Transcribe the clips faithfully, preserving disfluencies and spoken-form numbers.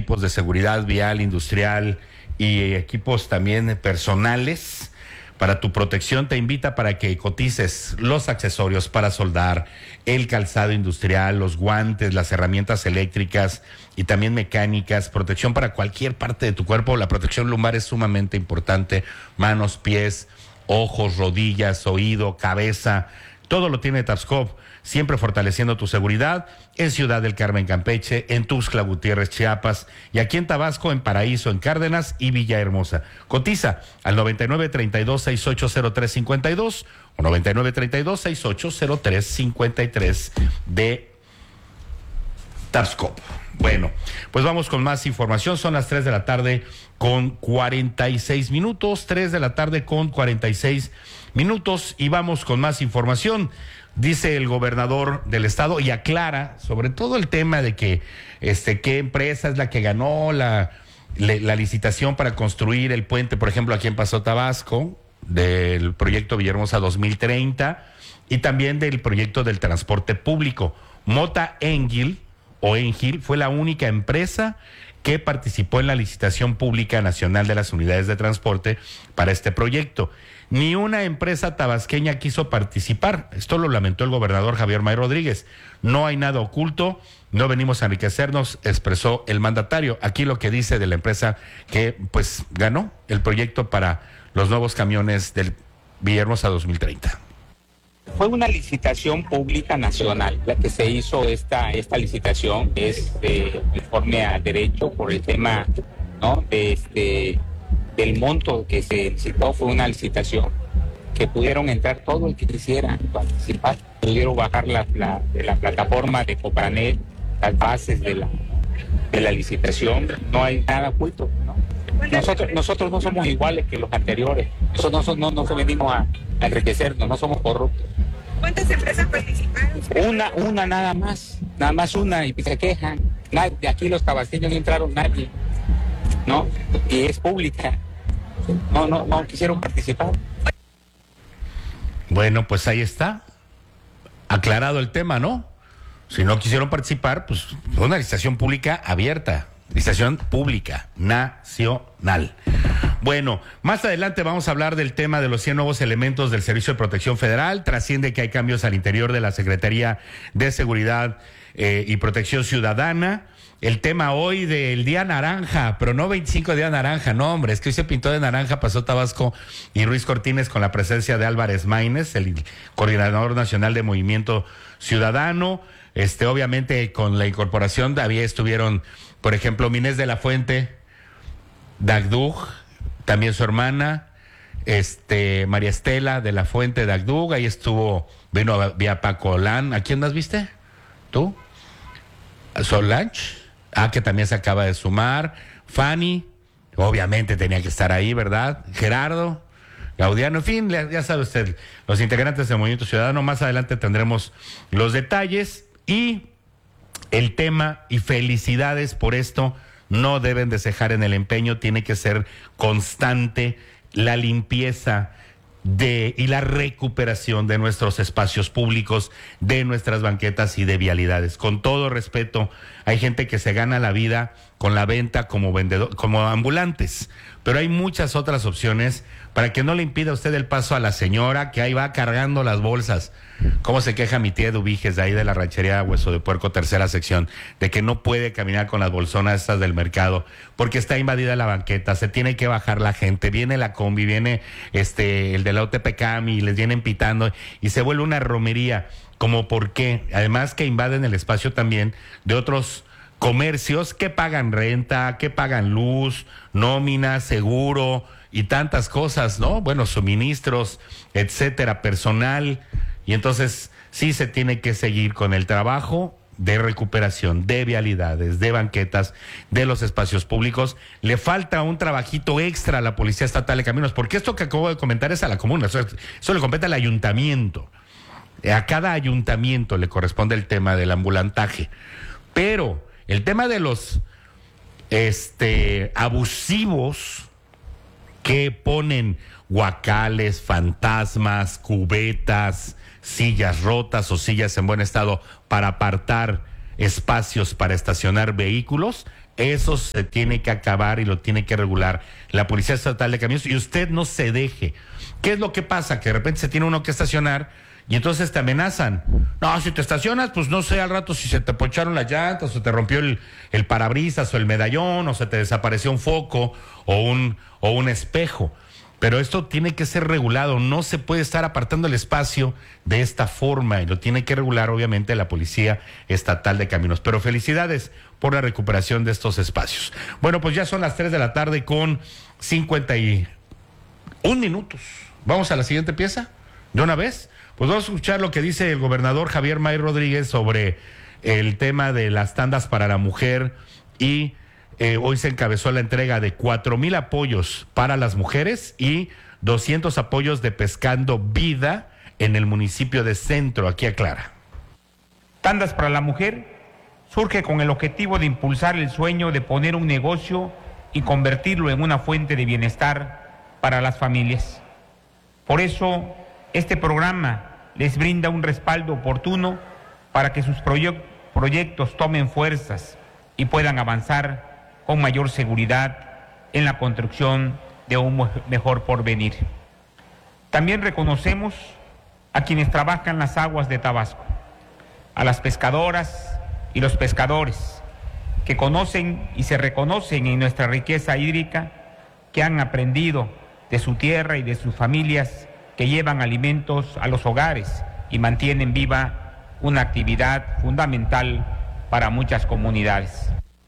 equipos de seguridad vial, industrial y equipos también personales para tu protección, te invita para que cotices los accesorios para soldar, el calzado industrial, los guantes, las herramientas eléctricas y también mecánicas, protección para cualquier parte de tu cuerpo. La protección lumbar es sumamente importante, manos, pies, ojos, rodillas, oído, cabeza, todo lo tiene Tapscop, siempre fortaleciendo tu seguridad en Ciudad del Carmen, Campeche, en Tuxtla Gutiérrez, Chiapas, y aquí en Tabasco, en Paraíso, en Cárdenas y Villahermosa. Cotiza al noventa y nueve, treinta y dos, sesenta y ocho cero tres cincuenta y dos o noventa y nueve, treinta y dos, sesenta y ocho cero tres cincuenta y tres de Tapscop. Bueno, pues vamos con más información. Son las tres de la tarde con cuarenta y seis minutos, tres de la tarde con cuarenta y seis minutos, y vamos con más información. Dice el gobernador del estado y aclara sobre todo el tema de que este qué empresa es la que ganó la, la, la licitación para construir el puente, por ejemplo, aquí en Paso Tabasco, del proyecto Villahermosa dos mil treinta, y también del proyecto del transporte público. Mota Engil o Engil fue la única empresa que participó en la licitación pública nacional de las unidades de transporte para este proyecto. Ni una empresa tabasqueña quiso participar. Esto lo lamentó el gobernador Javier May Rodríguez. No hay nada oculto, no venimos a enriquecernos, expresó el mandatario. Aquí lo que dice de la empresa que pues ganó el proyecto para los nuevos camiones del Villahermosa dos mil treinta. Fue una licitación pública nacional la que se hizo. Esta, esta licitación es de, conforme a derecho por el tema, ¿no?, de este, del monto que se licitó. Fue una licitación que pudieron entrar todo el que quisiera participar. Pudieron bajar la, la, de la plataforma de Copranet las bases de la, de la licitación. No hay nada oculto, ¿no? Nosotros, nosotros no somos iguales que los anteriores. Nosotros no, no, no venimos a, a enriquecernos, no somos corruptos. ¿Cuántas empresas participaron? Una, una nada más, nada más una, y se quejan. Nadie, de aquí los tabasqueños no entraron nadie, ¿no? Y es pública. No, no, no quisieron participar. Bueno, pues ahí está. Aclarado el tema, ¿no? Si no quisieron participar, pues fue una licitación pública abierta. Licitación pública nacional. Bueno, más adelante vamos a hablar del tema de los cien nuevos elementos del Servicio de Protección Federal. Trasciende que hay cambios al interior de la Secretaría de Seguridad eh, y Protección Ciudadana. El tema hoy del Día Naranja, pero no veinticinco Día Naranja, no, hombre, es que hoy se pintó de naranja, pasó Tabasco y Ruiz Cortines con la presencia de Álvarez Maínez, el coordinador nacional de Movimiento Ciudadano. Este, obviamente con la incorporación todavía estuvieron, por ejemplo, Minés de la Fuente, Dagdug, también su hermana, este, María Estela de la Fuente Dagdug, ahí estuvo, vino vía Paco Olán. ¿A quién más viste? ¿Tú? Solange, ah, que también se acaba de sumar. Fanny, obviamente tenía que estar ahí, ¿verdad? Gerardo, Gaudiano, en fin, ya sabe usted, los integrantes del Movimiento Ciudadano. Más adelante tendremos los detalles y el tema, y felicidades por esto. No deben de cejar en el empeño, tiene que ser constante la limpieza de y la recuperación de nuestros espacios públicos, de nuestras banquetas y de vialidades. Con todo respeto, hay gente que se gana la vida con la venta como vendedor, como ambulantes, pero hay muchas otras opciones para que no le impida a usted el paso a la señora que ahí va cargando las bolsas. ¿Cómo se queja mi tía Eduviges de ahí de la ranchería Hueso de Puerco, tercera sección, de que no puede caminar con las bolsonas estas del mercado porque está invadida la banqueta, se tiene que bajar la gente, viene la combi, viene este el de la O T P C A M y les vienen pitando y se vuelve una romería? Como por qué, además que invaden el espacio también de otros comercios que pagan renta, que pagan luz, nómina, seguro y tantas cosas, ¿no? Bueno, suministros, etcétera, personal. Y entonces sí se tiene que seguir con el trabajo de recuperación de vialidades, de banquetas, de los espacios públicos. Le falta un trabajito extra a la Policía Estatal de Caminos, porque esto que acabo de comentar es a la comuna, eso, eso le compete al ayuntamiento. A cada ayuntamiento le corresponde el tema del ambulantaje. Pero el tema de los este, abusivos que ponen guacales, fantasmas, cubetas, sillas rotas o sillas en buen estado para apartar espacios para estacionar vehículos, Eso se tiene que acabar y lo tiene que regular la Policía Estatal de Caminos, y usted no se deje. ¿Qué es lo que pasa? Que de repente se tiene uno que estacionar y entonces te amenazan. No, si te estacionas, pues no sé al rato si se te poncharon las llantas, o se te rompió el, el parabrisas o el medallón, o se te desapareció un foco o un, o un espejo. Pero esto tiene que ser regulado, no se puede estar apartando el espacio de esta forma, y lo tiene que regular obviamente la Policía Estatal de Caminos. Pero felicidades por la recuperación de estos espacios. Bueno, pues ya son las tres de la tarde con cincuenta y un minutos. Vamos a la siguiente pieza, de una vez. Pues vamos a escuchar lo que dice el gobernador Javier May Rodríguez sobre el tema de las tandas para la mujer, y Eh, hoy se encabezó la entrega de cuatro mil apoyos para las mujeres y doscientos apoyos de Pescando Vida en el municipio de Centro. Aquí aclara. Tandas para la mujer surge con el objetivo de impulsar el sueño de poner un negocio y convertirlo en una fuente de bienestar para las familias. Por eso, este programa les brinda un respaldo oportuno para que sus proye- proyectos tomen fuerzas y puedan avanzar con mayor seguridad en la construcción de un mejor porvenir. También reconocemos a quienes trabajan las aguas de Tabasco, a las pescadoras y los pescadores que conocen y se reconocen en nuestra riqueza hídrica, que han aprendido de su tierra y de sus familias, que llevan alimentos a los hogares y mantienen viva una actividad fundamental para muchas comunidades.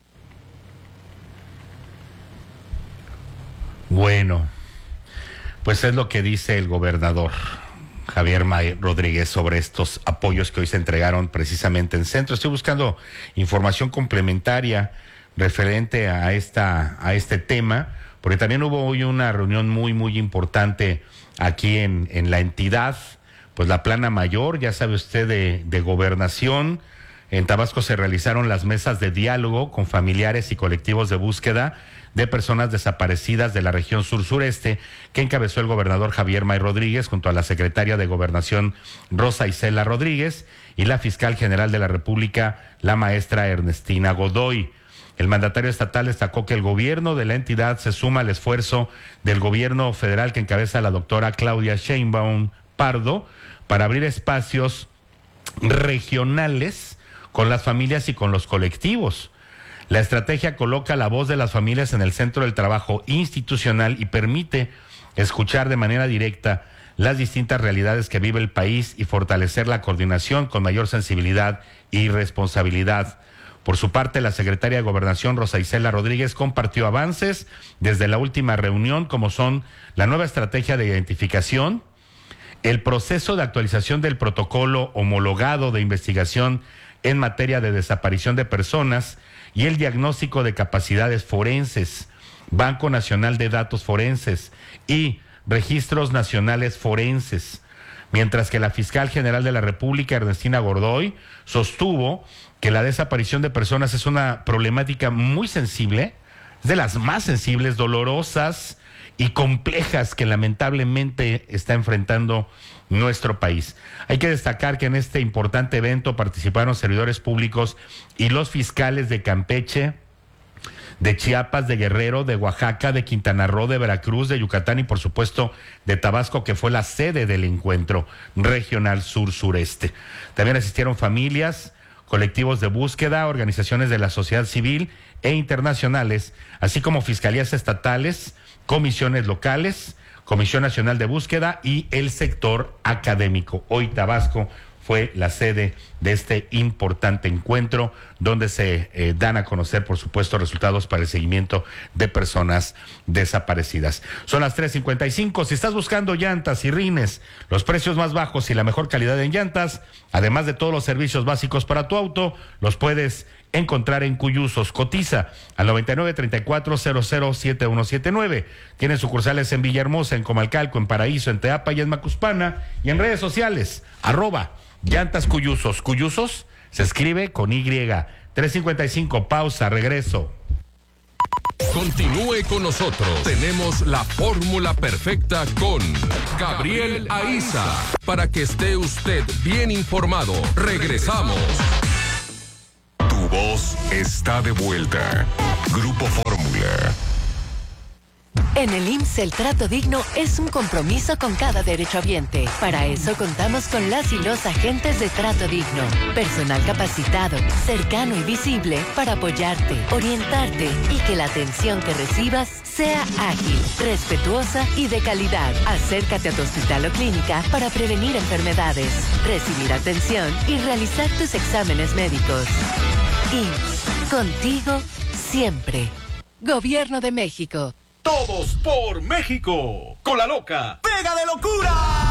Bueno, pues es lo que dice el gobernador Javier May Rodríguez sobre estos apoyos que hoy se entregaron precisamente en Centro. Estoy buscando información complementaria referente a esta a este tema, porque también hubo hoy una reunión muy, muy importante aquí en, en la entidad, pues la plana mayor, ya sabe usted, de, de gobernación. En Tabasco se realizaron las mesas de diálogo con familiares y colectivos de búsqueda de personas desaparecidas de la región sur-sureste, que encabezó el gobernador Javier May Rodríguez junto a la secretaria de Gobernación Rosa Isela Rodríguez y la fiscal general de la República, la maestra Ernestina Godoy. El mandatario estatal destacó que el gobierno de la entidad se suma al esfuerzo del gobierno federal que encabeza la doctora Claudia Sheinbaum Pardo para abrir espacios regionales con las familias y con los colectivos. La estrategia coloca la voz de las familias en el centro del trabajo institucional y permite escuchar de manera directa las distintas realidades que vive el país y fortalecer la coordinación con mayor sensibilidad y responsabilidad. Por su parte, la secretaria de Gobernación, Rosa Isela Rodríguez, compartió avances desde la última reunión, como son la nueva estrategia de identificación, el proceso de actualización del protocolo homologado de investigación en materia de desaparición de personas y el diagnóstico de capacidades forenses, Banco Nacional de Datos Forenses y Registros Nacionales Forenses. Mientras que la fiscal general de la República, Ernestina Godoy, sostuvo que la desaparición de personas es una problemática muy sensible, es de las más sensibles, dolorosas y complejas que lamentablemente está enfrentando nuestro país. Hay que destacar que en este importante evento participaron servidores públicos y los fiscales de Campeche, de Chiapas, de Guerrero, de Oaxaca, de Quintana Roo, de Veracruz, de Yucatán y por supuesto de Tabasco, que fue la sede del encuentro regional sur-sureste. También asistieron familias, colectivos de búsqueda, organizaciones de la sociedad civil e internacionales, así como fiscalías estatales, comisiones locales, Comisión Nacional de Búsqueda y el sector académico. Hoy Tabasco fue la sede de este importante encuentro donde se eh, dan a conocer, por supuesto, resultados para el seguimiento de personas desaparecidas. Son las tres cincuenta y cinco. Si estás buscando llantas y rines, los precios más bajos y la mejor calidad en llantas, además de todos los servicios básicos para tu auto, los puedes encontrar en Cuyusos. Cotiza al noventa y nueve, treinta y cuatro, cero cero, siete uno siete nueve. Tienen sucursales en Villahermosa, en Comalcalco, en Paraíso, en Teapa y en Macuspana. Y en redes sociales, arroba Llantas Cuyusos. Cuyusos se escribe con Y. tres cincuenta y cinco, pausa, regreso. Continúe con nosotros. Tenemos la fórmula perfecta con Gabriel Aiza. Para que esté usted bien informado. Regresamos. Tu voz está de vuelta. Grupo Fórmula. En el I M S S el trato digno es un compromiso con cada derechohabiente. Para eso contamos con las y los agentes de trato digno. Personal capacitado, cercano y visible para apoyarte, orientarte y que la atención que recibas sea ágil, respetuosa y de calidad. Acércate a tu hospital o clínica para prevenir enfermedades, recibir atención y realizar tus exámenes médicos. I M S S, contigo siempre. Gobierno de México. Todos por México. Con la loca. ¡Pega de locura!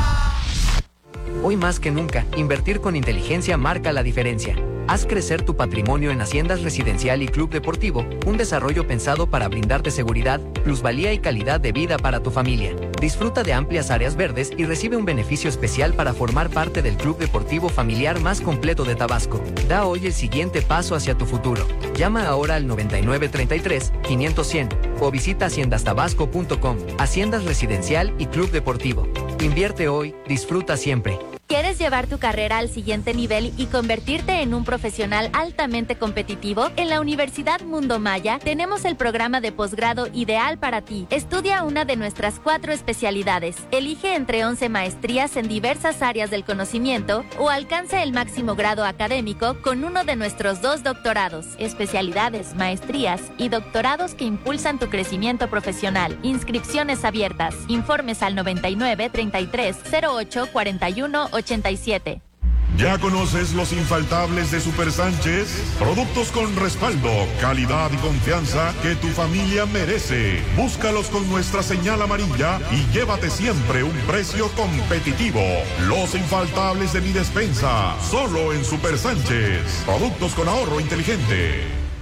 Hoy más que nunca, invertir con inteligencia marca la diferencia. Haz crecer tu patrimonio en Haciendas Residencial y Club Deportivo, un desarrollo pensado para brindarte seguridad, plusvalía y calidad de vida para tu familia. Disfruta de amplias áreas verdes y recibe un beneficio especial para formar parte del club deportivo familiar más completo de Tabasco. Da hoy el siguiente paso hacia tu futuro. Llama ahora al noventa y nueve treinta y tres, quinientos cien o visita haciendas tabasco punto com. Haciendas Residencial y Club Deportivo. Invierte hoy, disfruta siempre. ¿Quieres llevar tu carrera al siguiente nivel y convertirte en un profesional altamente competitivo? En la Universidad Mundo Maya tenemos el programa de posgrado ideal para ti. Estudia una de nuestras cuatro especialidades. Elige entre once maestrías en diversas áreas del conocimiento o alcanza el máximo grado académico con uno de nuestros dos doctorados. Especialidades, maestrías y doctorados que impulsan tu crecimiento profesional. Inscripciones abiertas. Informes al noventa y nueve treinta y tres cero ocho cuarenta y uno ochenta y siete. ¿Ya conoces los infaltables de Super Sánchez? Productos con respaldo, calidad y confianza que tu familia merece. Búscalos con nuestra señal amarilla y llévate siempre un precio competitivo. Los infaltables de mi despensa, solo en Super Sánchez. Productos con ahorro inteligente.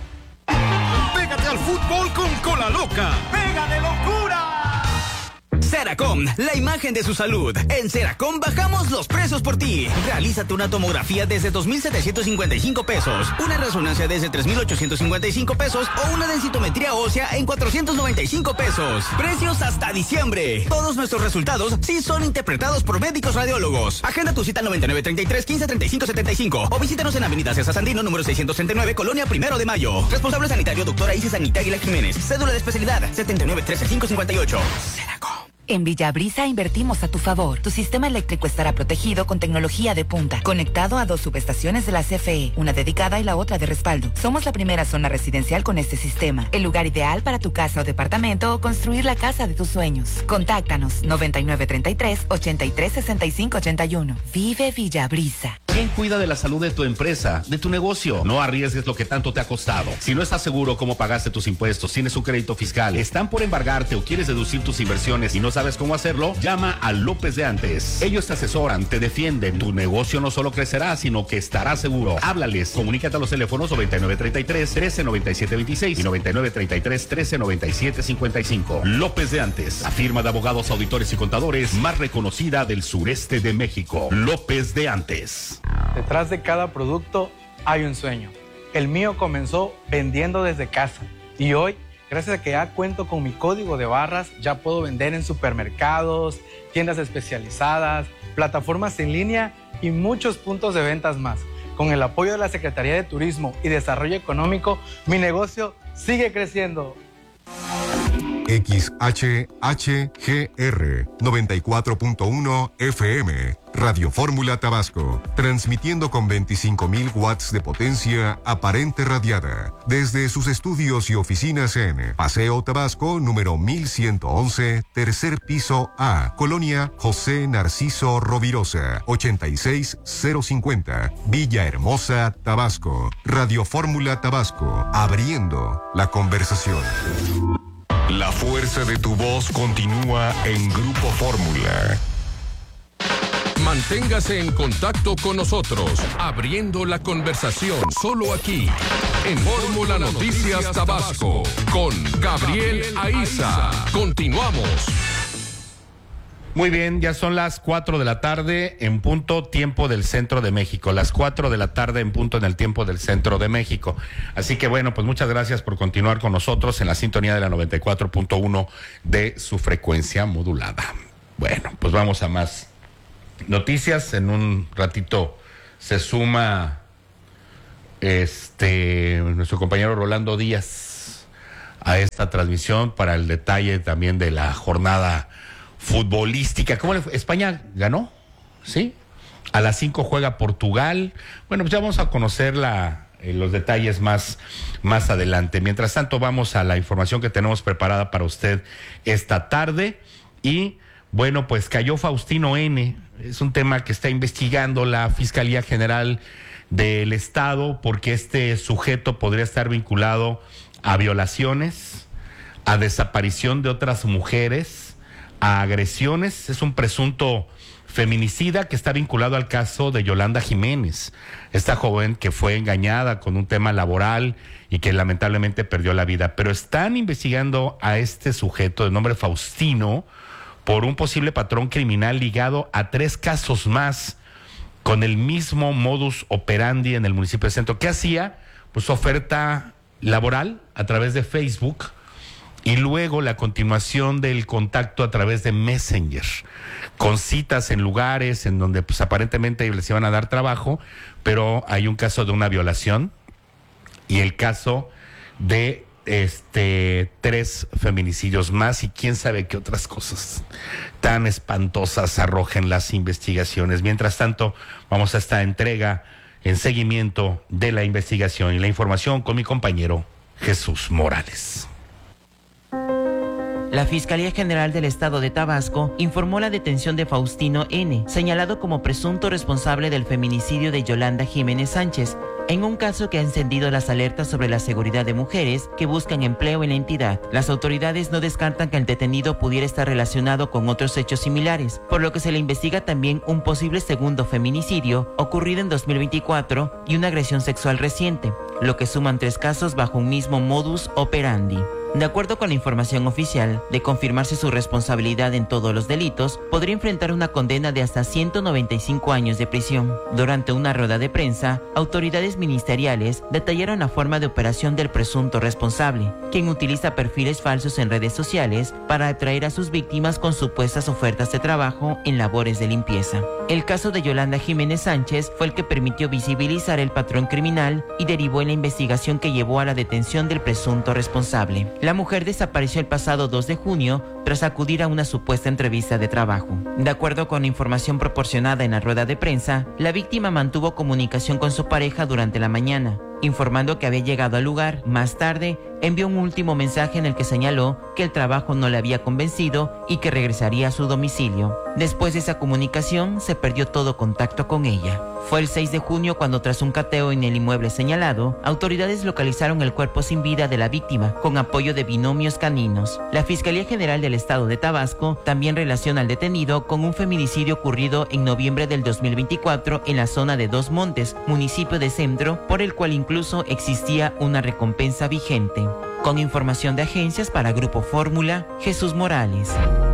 Pégate al fútbol con Cola Loca. ¡Pega de locura! Seracom, la imagen de su salud. En Seracom bajamos los precios por ti. Realízate una tomografía desde dos mil setecientos cincuenta y cinco pesos, una resonancia desde tres mil ochocientos cincuenta y cinco pesos o una densitometría ósea en cuatrocientos noventa y cinco pesos. Precios hasta diciembre. Todos nuestros resultados sí son interpretados por médicos radiólogos. Agenda tu cita al noventa y nueve treinta y tres quince treinta y cinco setenta y cinco o visítanos en Avenida César Sandino, número seiscientos treinta y nueve, Colonia Primero de Mayo. Responsable sanitario, doctora Isis Anita Aguilar Jiménez. Cédula de especialidad setenta y nueve trece cinco cincuenta y ocho. Seracom. En Villabrisa invertimos a tu favor. Tu sistema eléctrico estará protegido con tecnología de punta, conectado a dos subestaciones de la C F E, una dedicada y la otra de respaldo. Somos la primera zona residencial con este sistema, el lugar ideal para tu casa o departamento o construir la casa de tus sueños. Contáctanos noventa y nueve treinta y tres ochenta y tres sesenta y cinco ochenta y uno. Vive Villabrisa. ¿Quién cuida de la salud de tu empresa, de tu negocio? No arriesgues lo que tanto te ha costado. Si no estás seguro cómo pagaste tus impuestos, tienes un crédito fiscal, están por embargarte o quieres deducir tus inversiones y no sabes cómo hacerlo, llama a López de Antes. Ellos te asesoran, te defienden. Tu negocio no solo crecerá, sino que estará seguro. Háblales, comunícate a los teléfonos noventa y nueve treinta y tres trece noventa y siete veintiséis y noventa y nueve treinta y tres trece noventa y siete cincuenta y cinco. López de Antes, la firma de abogados, auditores y contadores más reconocida del sureste de México. López de Antes. Detrás de cada producto hay un sueño. El mío comenzó vendiendo desde casa y hoy, gracias a que ya cuento con mi código de barras, ya puedo vender en supermercados, tiendas especializadas, plataformas en línea y muchos puntos de ventas más. Con el apoyo de la Secretaría de Turismo y Desarrollo Económico, mi negocio sigue creciendo. X H H G R noventa y cuatro punto uno F M, Radio Fórmula Tabasco, transmitiendo con veinticinco mil watts de potencia aparente radiada, desde sus estudios y oficinas en Paseo Tabasco, número mil ciento once, tercer piso A, Colonia José Narciso Rovirosa, ochenta y seis cero cincuenta, Villahermosa, Tabasco. Radio Fórmula Tabasco, abriendo la conversación. La fuerza de tu voz continúa en Grupo Fórmula. Manténgase en contacto con nosotros, abriendo la conversación solo aquí, en Fórmula Noticias Tabasco, con Gabriel Aiza. Continuamos. Muy bien, ya son las cuatro de la tarde en punto tiempo del centro de México, las cuatro de la tarde en punto en el tiempo del centro de México. Así que bueno, pues muchas gracias por continuar con nosotros en la sintonía de la noventa y cuatro punto uno de su frecuencia modulada. Bueno, pues vamos a más noticias. En un ratito se suma este nuestro compañero Rolando Díaz a esta transmisión para el detalle también de la jornada futbolística. ¿Cómo le fue? España ganó, ¿sí? A las cinco juega Portugal. Bueno, pues ya vamos a conocer la, eh, los detalles más, más adelante. Mientras tanto, vamos a la información que tenemos preparada para usted esta tarde. Y, bueno, pues cayó Faustino N. Es un tema que está investigando la Fiscalía General del Estado, porque este sujeto podría estar vinculado a violaciones, a desaparición de otras mujeres, a agresiones. Es un presunto feminicida que está vinculado al caso de Yolanda Jiménez, esta joven que fue engañada con un tema laboral y que lamentablemente perdió la vida. Pero están investigando a este sujeto de nombre Faustino por un posible patrón criminal ligado a tres casos más con el mismo modus operandi en el municipio de Centro. ¿Qué hacía? Pues oferta laboral a través de Facebook y luego la continuación del contacto a través de Messenger, con citas en lugares en donde pues aparentemente les iban a dar trabajo, pero hay un caso de una violación y el caso de este tres feminicidios más y quién sabe qué otras cosas tan espantosas arrojen las investigaciones. Mientras tanto, vamos a esta entrega en seguimiento de la investigación y la información con mi compañero Jesús Morales. La Fiscalía General del Estado de Tabasco informó la detención de Faustino N., señalado como presunto responsable del feminicidio de Yolanda Jiménez Sánchez, en un caso que ha encendido las alertas sobre la seguridad de mujeres que buscan empleo en la entidad. Las autoridades no descartan que el detenido pudiera estar relacionado con otros hechos similares, por lo que se le investiga también un posible segundo feminicidio ocurrido en dos mil veinticuatro y una agresión sexual reciente, lo que suman tres casos bajo un mismo modus operandi. De acuerdo con la información oficial, de confirmarse su responsabilidad en todos los delitos, podría enfrentar una condena de hasta ciento noventa y cinco años de prisión. Durante una rueda de prensa, autoridades ministeriales detallaron la forma de operación del presunto responsable, quien utiliza perfiles falsos en redes sociales para atraer a sus víctimas con supuestas ofertas de trabajo en labores de limpieza. El caso de Yolanda Jiménez Sánchez fue el que permitió visibilizar el patrón criminal y derivó en la investigación que llevó a la detención del presunto responsable. La mujer desapareció el pasado dos de junio tras acudir a una supuesta entrevista de trabajo. De acuerdo con información proporcionada en la rueda de prensa, la víctima mantuvo comunicación con su pareja durante la mañana, informando que había llegado al lugar. Más tarde, envió un último mensaje en el que señaló que el trabajo no le había convencido y que regresaría a su domicilio. Después de esa comunicación, se perdió todo contacto con ella. Fue el seis de junio cuando, tras un cateo en el inmueble señalado, autoridades localizaron el cuerpo sin vida de la víctima, con apoyo de binomios caninos. La Fiscalía General del Estado de Tabasco también relaciona al detenido con un feminicidio ocurrido en noviembre del dos mil veinticuatro en la zona de Dos Montes, municipio de Centro, por el cual incluso existía una recompensa vigente. Con información de agencias para Grupo Fórmula, Jesús Morales.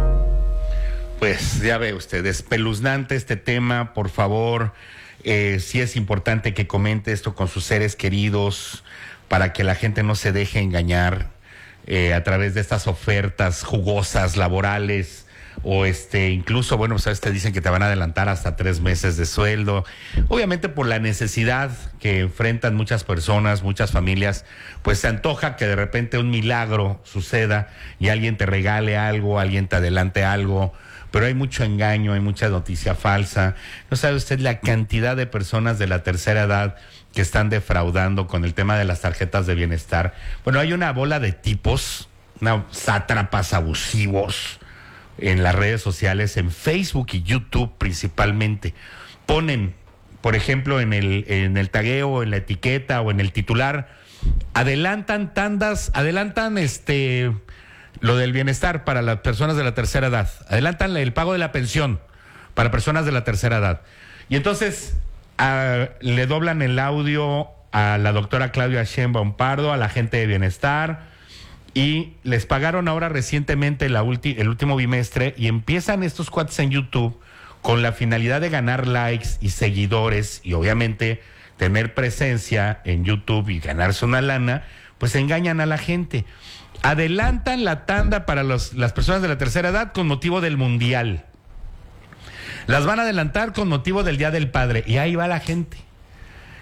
Pues ya ve usted, espeluznante este tema. Por favor, eh, sí es importante que comente esto con sus seres queridos para que la gente no se deje engañar eh, a través de estas ofertas jugosas laborales o este incluso, bueno, pues te dicen que te van a adelantar hasta tres meses de sueldo. Obviamente por la necesidad que enfrentan muchas personas, muchas familias, pues se antoja que de repente un milagro suceda y alguien te regale algo, alguien te adelante algo. Pero hay mucho engaño, hay mucha noticia falsa. No sabe usted la cantidad de personas de la tercera edad que están defraudando con el tema de las tarjetas de bienestar. Bueno, hay una bola de tipos, una sátrapas abusivos en las redes sociales, en Facebook y YouTube principalmente. Ponen, por ejemplo, en el, en el tagueo, en la etiqueta o en el titular, adelantan tandas, adelantan este... lo del bienestar para las personas de la tercera edad. Adelantan el pago de la pensión para personas de la tercera edad. Y entonces a, le doblan el audio a la doctora Claudia Sheinbaum Pardo, a la gente de bienestar, y les pagaron ahora recientemente la ulti, el último bimestre, y empiezan estos cuates en YouTube con la finalidad de ganar likes y seguidores y obviamente tener presencia en YouTube y ganarse una lana, pues engañan a la gente. Adelantan la tanda para los, las personas de la tercera edad con motivo del Mundial. Las van a adelantar con motivo del Día del Padre. Y ahí va la gente.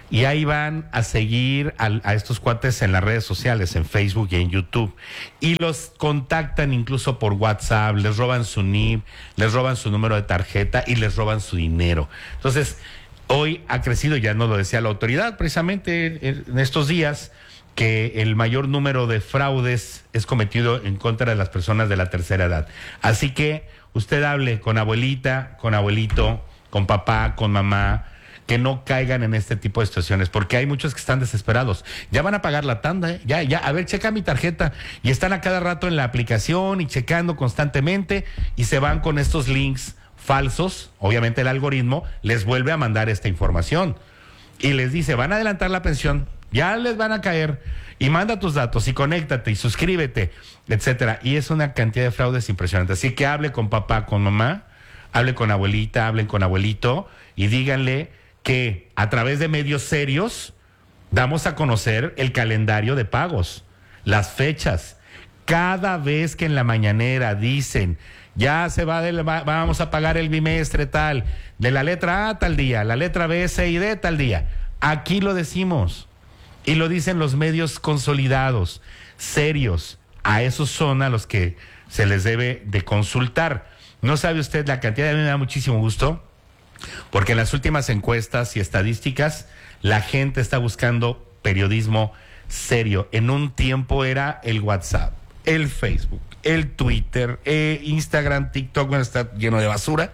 Y ahí van a seguir a, a estos cuates en las redes sociales, en Facebook y en YouTube. Y los contactan incluso por WhatsApp, les roban su N I P, les roban su número de tarjeta y les roban su dinero. Entonces, hoy ha crecido, ya nos lo decía la autoridad precisamente en estos días, que el mayor número de fraudes es cometido en contra de las personas de la tercera edad. Así que usted hable con abuelita, con abuelito, con papá, con mamá, que no caigan en este tipo de situaciones, porque hay muchos que están desesperados. Ya van a pagar la tanda, ¿eh? ya, ya, a ver, checa mi tarjeta. Y están a cada rato en la aplicación y checando constantemente y se van con estos links falsos. Obviamente el algoritmo les vuelve a mandar esta información y les dice, van a adelantar la pensión, ya les van a caer, y manda tus datos y conéctate y suscríbete, etcétera. Y es una cantidad de fraudes impresionante. Así que hable con papá, con mamá, hable con abuelita, hablen con abuelito y díganle que a través de medios serios damos a conocer el calendario de pagos, las fechas. Cada vez que en la mañanera dicen, ya se va, de la, va vamos a pagar el bimestre tal, de la letra A tal día, la letra B, C y D tal día. Aquí lo decimos y lo dicen los medios consolidados, serios. A esos son a los que se les debe de consultar. No sabe usted la cantidad, a mí me da muchísimo gusto, porque en las últimas encuestas y estadísticas la gente está buscando periodismo serio. En un tiempo era el WhatsApp, el Facebook, el Twitter, eh, Instagram, TikTok, bueno, está lleno de basura,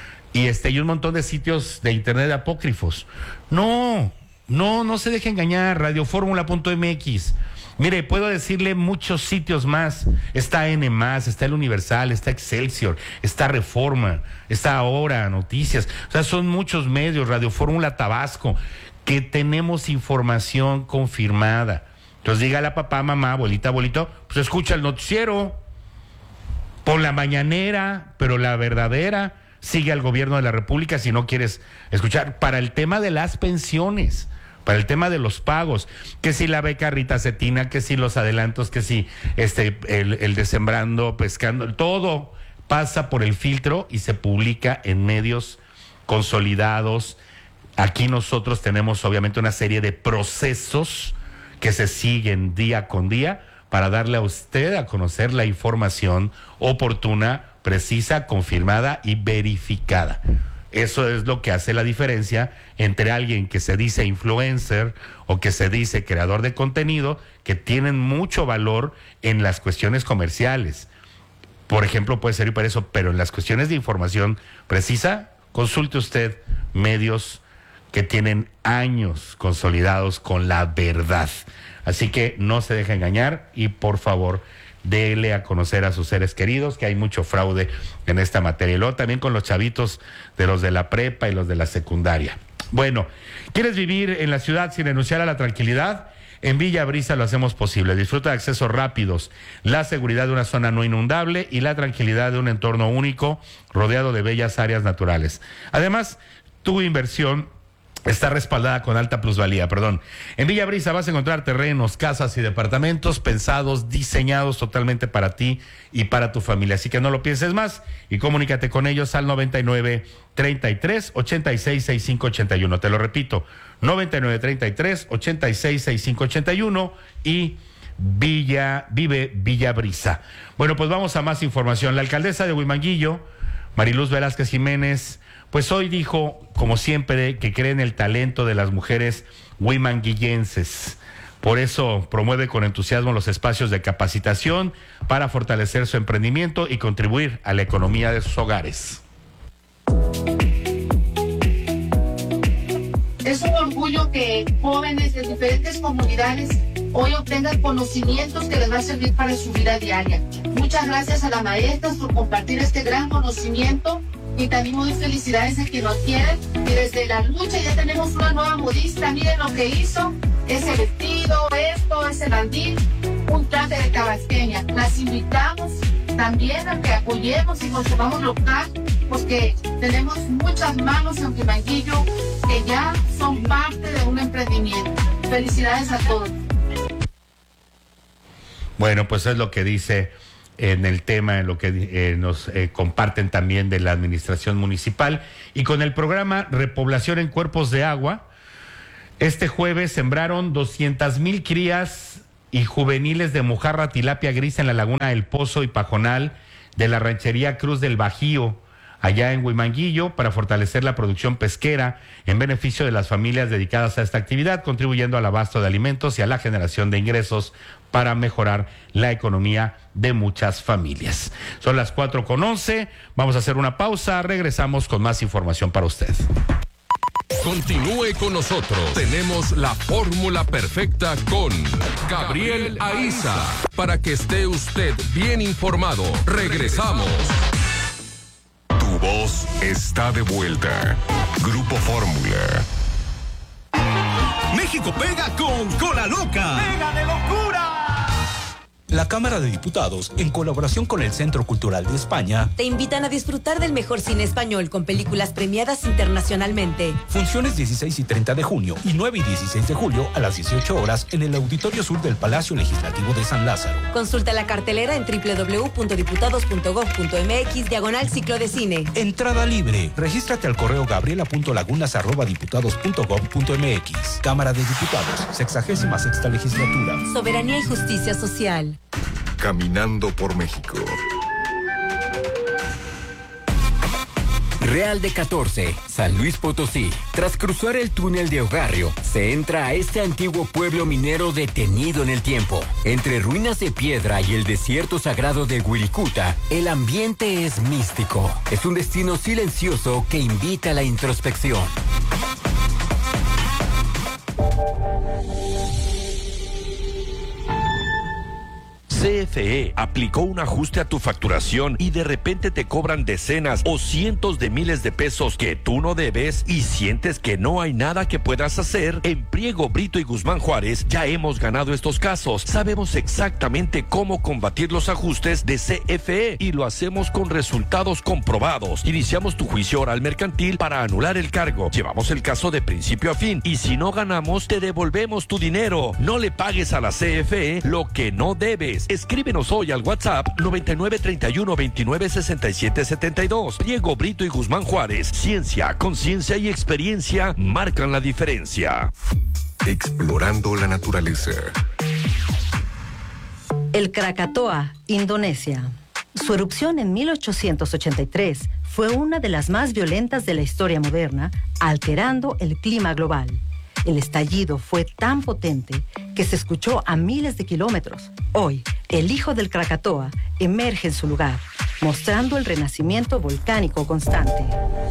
y este y un montón de sitios de internet apócrifos. No, no, no se deje engañar. radioformula punto m x. Mire, puedo decirle muchos sitios más. Está N más, está El Universal, está Excelsior, está Reforma, está Ahora, Noticias. O sea, son muchos medios, Radio Fórmula Tabasco, que tenemos información confirmada. Entonces dígale a papá, mamá, abuelita, abuelito, pues escucha el noticiero. Pon la mañanera, pero la verdadera. Sigue al gobierno de la República si no quieres escuchar. Para el tema de las pensiones, para el tema de los pagos, que si la beca Rita Cetina, que si los adelantos, que si este el, el de Sembrando, Pescando, todo pasa por el filtro y se publica en medios consolidados. Aquí nosotros tenemos obviamente una serie de procesos que se siguen día con día para darle a usted a conocer la información oportuna, precisa, confirmada y verificada. Eso es lo que hace la diferencia entre alguien que se dice influencer o que se dice creador de contenido, que tienen mucho valor en las cuestiones comerciales. Por ejemplo, puede servir para eso, pero en las cuestiones de información precisa, consulte usted medios que tienen años consolidados con la verdad. Así que no se deje engañar y por favor, dele a conocer a sus seres queridos que hay mucho fraude en esta materia. Y luego también con los chavitos de los de la prepa y los de la secundaria. Bueno, ¿quieres vivir en la ciudad sin renunciar a la tranquilidad? En Villa Brisa lo hacemos posible. Disfruta de accesos rápidos, la seguridad de una zona no inundable y la tranquilidad de un entorno único rodeado de bellas áreas naturales. Además, tu inversión está respaldada con alta plusvalía, perdón. En Villa Brisa vas a encontrar terrenos, casas y departamentos pensados, diseñados totalmente para ti y para tu familia. Así que no lo pienses más y comunícate con ellos al noventa y nueve, treinta y tres, ochenta y seis, sesenta y cinco ochenta y uno. Te lo repito, noventa y nueve, treinta y tres, ochenta y seis, sesenta y cinco ochenta y uno y Villa, vive Villa Brisa. Bueno, pues vamos a más información. La alcaldesa de Huimanguillo, Mariluz Velázquez Jiménez, pues hoy dijo, como siempre, que cree en el talento de las mujeres huimanguillenses. Por eso promueve con entusiasmo los espacios de capacitación para fortalecer su emprendimiento y contribuir a la economía de sus hogares. Es un orgullo que jóvenes de diferentes comunidades hoy obtengan conocimientos que les va a servir para su vida diaria. Muchas gracias a las maestras por compartir este gran conocimiento. Y también muy felicidades a quien lo quieren. Y desde la lucha ya tenemos una nueva modista. Miren lo que hizo. Ese vestido, esto, ese mandil, un traje de tabasqueña. Las invitamos también a que apoyemos y consumamos local, porque tenemos muchas manos en Huimanguillo que ya son parte de un emprendimiento. Felicidades a todos. Bueno, pues es lo que dice en el tema, en lo que eh, nos eh, comparten también de la administración municipal. Y con el programa Repoblación en Cuerpos de Agua, Este jueves sembraron doscientas mil crías y juveniles de mojarra tilapia gris en la laguna El Pozo y Pajonal de la ranchería Cruz del Bajío, allá en Huimanguillo, para fortalecer la producción pesquera en beneficio de las familias dedicadas a esta actividad, contribuyendo al abasto de alimentos y a la generación de ingresos para mejorar la economía de muchas familias. Son las cuatro con once, vamos a hacer una pausa, regresamos con más información para usted. Continúe con nosotros. Tenemos la fórmula perfecta con Gabriel Aiza para que esté usted bien informado. Regresamos. Tu voz está de vuelta. Grupo Fórmula. México pega con Cola Loca. ¡Pega de locura! La Cámara de Diputados, en colaboración con el Centro Cultural de España, te invitan a disfrutar del mejor cine español con películas premiadas internacionalmente. Funciones dieciséis y treinta de junio y nueve y dieciséis de julio a las dieciocho horas en el Auditorio Sur del Palacio Legislativo de San Lázaro. Consulta la cartelera en doble u doble u doble u punto diputados punto gob punto eme equis diagonal ciclo de cine. Entrada libre. Regístrate al correo gabriela punto lagunas arroba diputados punto gob punto eme equis. Cámara de Diputados, sexagésima sexta legislatura. Soberanía y justicia social. Caminando por México. Real de catorce, San Luis Potosí. Tras cruzar el túnel de Ogarrio, se entra a este antiguo pueblo minero detenido en el tiempo. Entre ruinas de piedra y el desierto sagrado de Wirikuta, el ambiente es místico. Es un destino silencioso que invita a la introspección. C F E aplicó un ajuste a tu facturación y de repente te cobran decenas o cientos de miles de pesos que tú no debes y sientes que no hay nada que puedas hacer. En Priego, Brito y Guzmán Juárez ya hemos ganado estos casos. Sabemos exactamente cómo combatir los ajustes de C F E y lo hacemos con resultados comprobados. Iniciamos tu juicio oral mercantil para anular el cargo. Llevamos el caso de principio a fin y si no ganamos te devolvemos tu dinero. No le pagues a la C F E lo que no debes. Escríbenos hoy al WhatsApp noventa y nueve treinta y uno veintinueve sesenta y siete setenta y dos. Priego, Brito y Guzmán Juárez. Ciencia, conciencia y experiencia marcan la diferencia. Explorando la naturaleza. El Krakatoa, Indonesia. Su erupción en mil ochocientos ochenta y tres fue una de las más violentas de la historia moderna, alterando el clima global. El estallido fue tan potente que se escuchó a miles de kilómetros. Hoy, el hijo del Krakatoa emerge en su lugar, mostrando el renacimiento volcánico constante.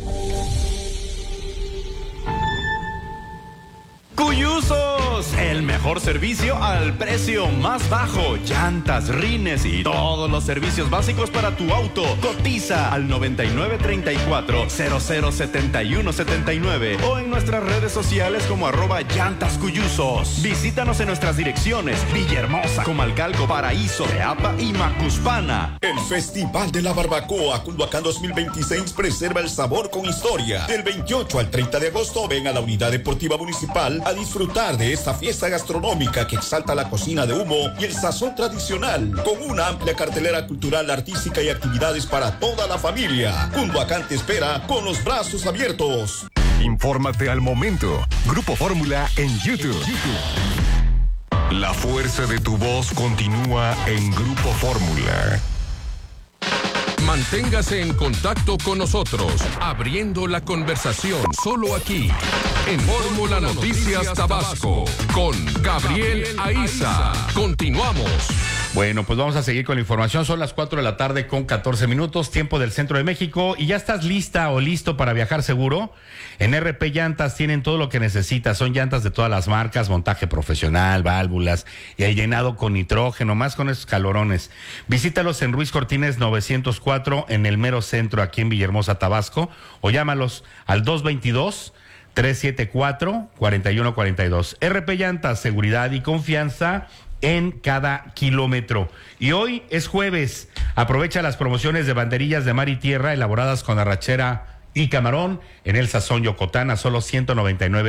¡Cuyusos! El mejor servicio al precio más bajo. Llantas, rines y todos los servicios básicos para tu auto. Cotiza al noventa y nueve treinta y cuatro cero cero setenta y uno setenta y nueve o en nuestras redes sociales como arroba llantas cuyusos. Visítanos en nuestras direcciones: Villahermosa, Comalcalco, Paraíso, Teapa y Macuspana. El Festival de la Barbacoa Culhuacán dos mil veintiséis preserva el sabor con historia. Del veintiocho al treinta de agosto ven a la Unidad Deportiva Municipal a disfrutar de esta fiesta gastronómica que exalta la cocina de humo y el sazón tradicional, con una amplia cartelera cultural, artística y actividades para toda la familia. Culhuacán te espera con los brazos abiertos. Infórmate al momento. Grupo Fórmula en YouTube. La fuerza de tu voz continúa en Grupo Fórmula. Manténgase en contacto con nosotros, abriendo la conversación solo aquí, en Fórmula Noticias Tabasco, con Gabriel Aiza. Continuamos. Bueno, pues vamos a seguir con la información. Son las cuatro de la tarde con catorce minutos, tiempo del centro de México. ¿Y ya estás lista o listo para viajar seguro? En R P Llantas tienen todo lo que necesitas. Son llantas de todas las marcas, montaje profesional, válvulas y el llenado con nitrógeno, más con esos calorones. Visítalos en Ruiz Cortines novecientos cuatro en el mero centro, aquí en Villahermosa, Tabasco, o llámalos al dos veintidós, trescientos setenta y cuatro, cuarenta y uno cuarenta y dos. R P Llantas, seguridad y confianza en cada kilómetro. Y hoy es jueves. Aprovecha las promociones de banderillas de mar y tierra elaboradas con arrachera y camarón en el sazón Yocotán a solo ciento noventa y nueve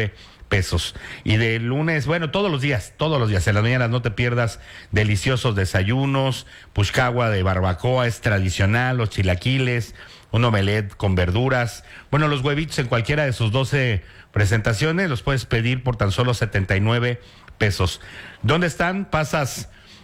pesos. Y de lunes, bueno, todos los días, todos los días, en las mañanas no te pierdas deliciosos desayunos, puchcagua de barbacoa es tradicional, los chilaquiles, un omelette con verduras, bueno, los huevitos en cualquiera de sus doce presentaciones, los puedes pedir por tan solo setenta y nueve pesos. ¿Dónde están? Pasas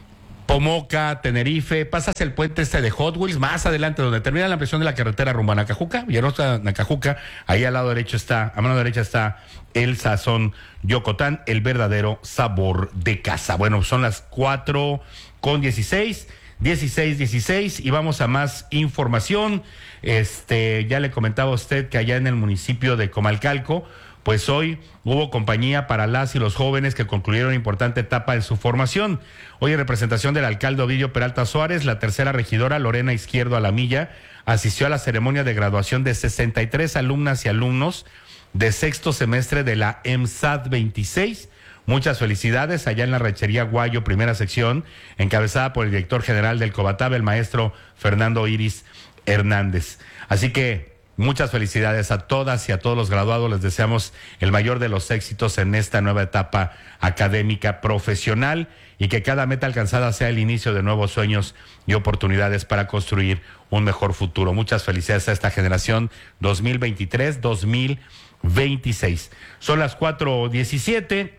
Pomoca, Tenerife, pasas el puente este de Hot Wheels, más adelante donde termina la ampliación de la carretera rumbo a Nacajuca, Villahermosa, Nacajuca, ahí al lado derecho está, a mano derecha está el Sazón Yocotán, el verdadero sabor de casa. Bueno, son las cuatro con dieciséis, dieciséis, dieciséis, y vamos a más información. Este, ya le comentaba a usted que allá en el municipio de Comalcalco, pues hoy hubo compañía para las y los jóvenes que concluyeron una importante etapa en su formación. Hoy en representación del alcalde Ovidio Peralta Suárez, la tercera regidora Lorena Izquierdo Alamilla asistió a la ceremonia de graduación de sesenta y tres alumnas y alumnos de sexto semestre de la EMSAT veintiséis. Muchas felicidades allá en la Ranchería Guayo, primera sección, encabezada por el director general del COBATAB, el maestro Fernando Iris Hernández. Así que muchas felicidades a todas y a todos los graduados. Les deseamos el mayor de los éxitos en esta nueva etapa académica profesional y que cada meta alcanzada sea el inicio de nuevos sueños y oportunidades para construir un mejor futuro. Muchas felicidades a esta generación dos mil veintitrés dos mil veintiséis. Son las cuatro diecisiete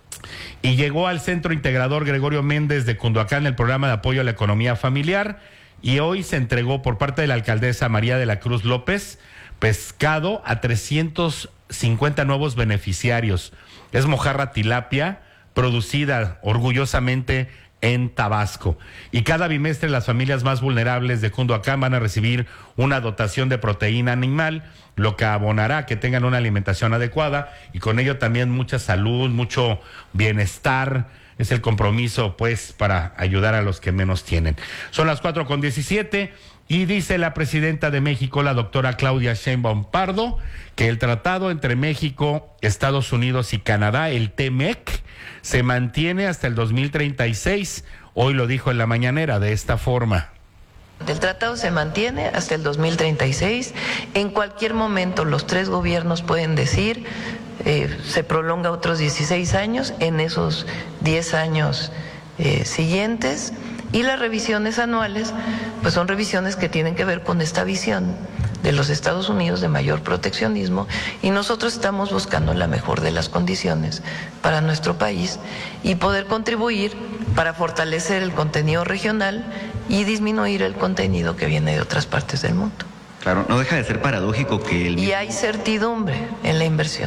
y llegó al Centro Integrador Gregorio Méndez de Cunduacán el programa de apoyo a la economía familiar. Y hoy se entregó por parte de la alcaldesa María de la Cruz López pescado a trescientos cincuenta nuevos beneficiarios. Es mojarra tilapia producida orgullosamente en Tabasco. Y cada bimestre las familias más vulnerables de Cunduacán van a recibir una dotación de proteína animal, lo que abonará a que tengan una alimentación adecuada y con ello también mucha salud, mucho bienestar. Es el compromiso, pues, para ayudar a los que menos tienen. Son las cuatro con diecisiete y dice la presidenta de México, la doctora Claudia Sheinbaum Pardo, que el tratado entre México, Estados Unidos y Canadá, el T M E C, se mantiene hasta el dos mil treinta y seis. Hoy lo dijo en la mañanera de esta forma. El tratado se mantiene hasta el dos mil treinta y seis. En cualquier momento los tres gobiernos pueden decir eh, se prolonga otros dieciséis años en esos diez años eh, siguientes. Y las revisiones anuales, pues son revisiones que tienen que ver con esta visión de los Estados Unidos de mayor proteccionismo y nosotros estamos buscando la mejor de las condiciones para nuestro país y poder contribuir para fortalecer el contenido regional y disminuir el contenido que viene de otras partes del mundo. Claro, no deja de ser paradójico que el... Y hay certidumbre en la inversión.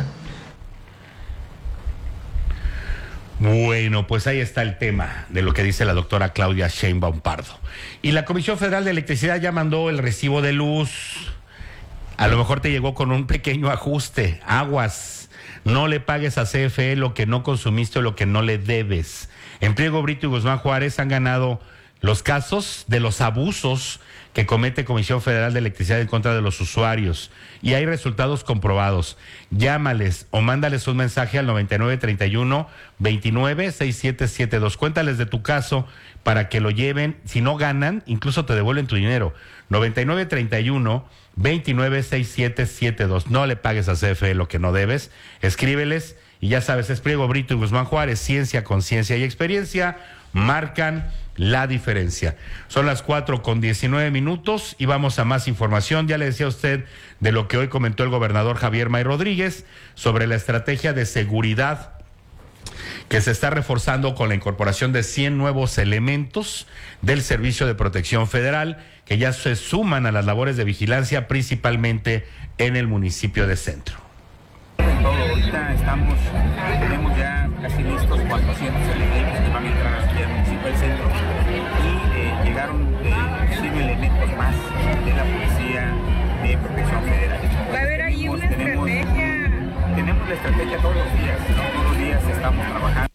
Bueno, pues ahí está el tema de lo que dice la doctora Claudia Sheinbaum Pardo. Y la Comisión Federal de Electricidad ya mandó el recibo de luz. A lo mejor te llegó con un pequeño ajuste. Aguas, no le pagues a C F E lo que no consumiste o lo que no le debes. En Priego Brito y Guzmán Juárez han ganado los casos de los abusos que comete Comisión Federal de Electricidad en contra de los usuarios. Y hay resultados comprobados. Llámales o mándales un mensaje al noventa y nueve treinta y uno veintinueve sesenta y siete setenta y dos. Cuéntales de tu caso para que lo lleven. Si no ganan, incluso te devuelven tu dinero. noventa y nueve treinta y uno veintinueve sesenta y siete setenta y dos. No le pagues a C F E lo que no debes. Escríbeles y ya sabes, es Priego Brito y Guzmán Juárez. Ciencia, conciencia y experiencia marcan la diferencia. Son las cuatro con diecinueve minutos y vamos a más información. Ya le decía a usted de lo que hoy comentó el gobernador Javier May Rodríguez sobre la estrategia de seguridad que se está reforzando con la incorporación de cien nuevos elementos del Servicio de Protección Federal que ya se suman a las labores de vigilancia principalmente en el municipio de Centro. Ahorita estamos, tenemos ya casi listos cuatrocientos elementos que van a entrar aquí al municipio del Centro y eh, llegaron eh, cien elementos más de la Policía de Protección Federal. ¿Va a haber ahí una tenemos, estrategia? Tenemos la estrategia todos los días, ¿no? Todos los días estamos trabajando.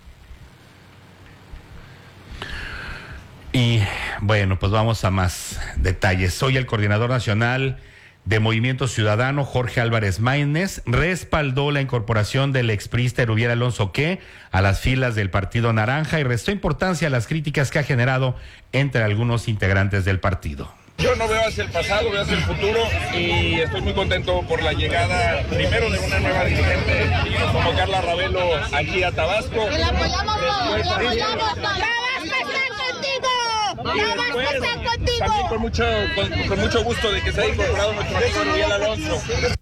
Y bueno, pues vamos a más detalles. Soy el coordinador nacional de Movimiento Ciudadano, Jorge Álvarez Maínez, respaldó la incorporación del expriista Erubiel Alonso Que a las filas del Partido Naranja y restó importancia a las críticas que ha generado entre algunos integrantes del partido. Yo no veo hacia el pasado, veo hacia el futuro y estoy muy contento por la llegada primero de una nueva dirigente como Carla Ravelo aquí a Tabasco. ¡La apoyamos todos! ¡La apoyamos todos! ¡Tabasco está contigo! ¡Tabasco está contigo! También con mucho, con, con mucho gusto de que se haya incorporado nuestro amigo Miguel Alonso.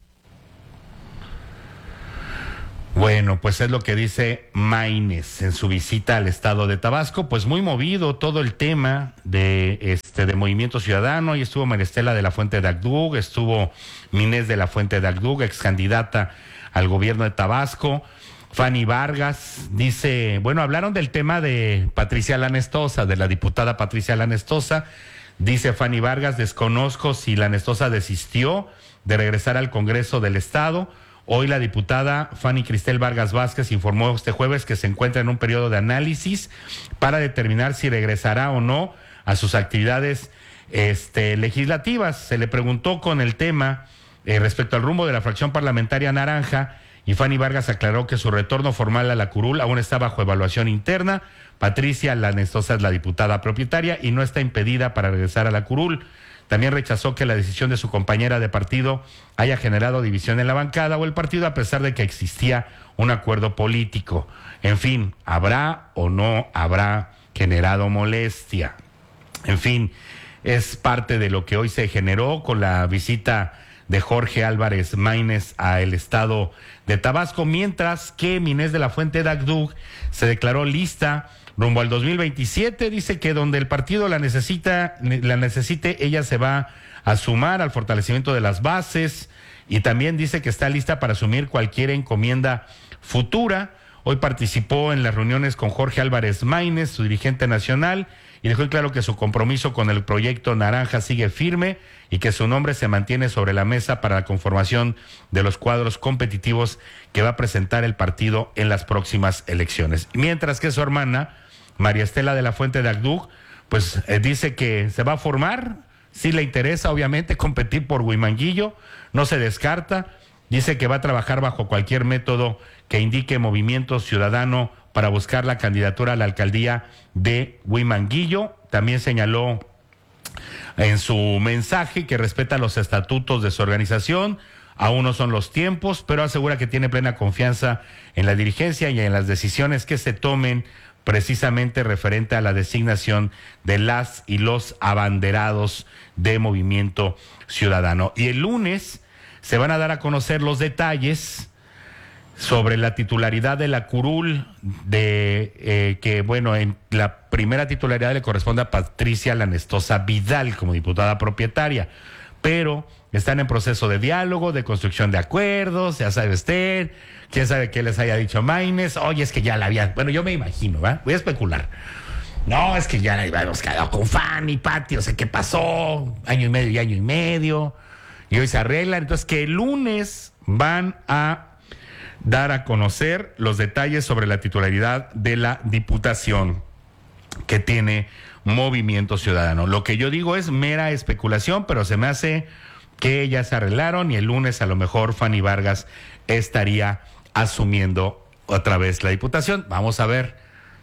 Bueno, pues es lo que dice Maínez en su visita al estado de Tabasco, pues muy movido todo el tema de este de Movimiento Ciudadano. Y estuvo Maristela de la Fuente de Agdug, estuvo Minés de la Fuente de Agdug, ex candidata al gobierno de Tabasco. Fanny Vargas dice, bueno, hablaron del tema de Patricia Lanestosa, de la diputada Patricia Lanestosa. Dice Fanny Vargas, desconozco si Lanestosa desistió de regresar al Congreso del Estado. Hoy la diputada Fanny Cristel Vargas Vázquez informó este jueves que se encuentra en un periodo de análisis para determinar si regresará o no a sus actividades este, legislativas. Se le preguntó con el tema eh, respecto al rumbo de la fracción parlamentaria naranja y Fanny Vargas aclaró que su retorno formal a la curul aún está bajo evaluación interna. Patricia Lanestosa es la diputada propietaria y no está impedida para regresar a la curul. También rechazó que la decisión de su compañera de partido haya generado división en la bancada o el partido, a pesar de que existía un acuerdo político. En fin, ¿habrá o no habrá generado molestia? En fin, es parte de lo que hoy se generó con la visita de Jorge Álvarez Maínez al estado de Tabasco, mientras que Minés de la Fuente de Agdug se declaró lista rumbo al dos mil veintisiete. Dice que donde el partido la necesita, la necesite, ella se va a sumar al fortalecimiento de las bases, y también dice que está lista para asumir cualquier encomienda futura. Hoy participó en las reuniones con Jorge Álvarez Maínez, su dirigente nacional, y dejó en claro que su compromiso con el proyecto Naranja sigue firme y que su nombre se mantiene sobre la mesa para la conformación de los cuadros competitivos que va a presentar el partido en las próximas elecciones. Mientras que su hermana, María Estela de la Fuente de Agdug, pues eh, dice que se va a formar, sí le interesa obviamente competir por Huimanguillo, no se descarta, dice que va a trabajar bajo cualquier método que indique Movimiento Ciudadano para buscar la candidatura a la alcaldía de Huimanguillo. También señaló en su mensaje que respeta los estatutos de su organización, aún no son los tiempos, pero asegura que tiene plena confianza en la dirigencia y en las decisiones que se tomen precisamente referente a la designación de las y los abanderados de Movimiento Ciudadano. Y el lunes se van a dar a conocer los detalles sobre la titularidad de la curul, de eh, que, bueno, en la primera titularidad le corresponde a Patricia Lanestosa Vidal como diputada propietaria, pero están en proceso de diálogo, de construcción de acuerdos, ya sabe usted, quién sabe qué les haya dicho Maínez. Oye, es que ya la habían, bueno, yo me imagino, ¿va? Voy a especular. No, es que ya la habíamos quedado con Fanny, Pati, o sea, ¿qué pasó? Año y medio y año y medio, y hoy se arreglan. Entonces, que el lunes van a dar a conocer los detalles sobre la titularidad de la diputación que tiene Movimiento Ciudadano. Lo que yo digo es mera especulación, pero se me hace que ya se arreglaron y el lunes a lo mejor Fanny Vargas estaría asumiendo otra vez la diputación. Vamos a ver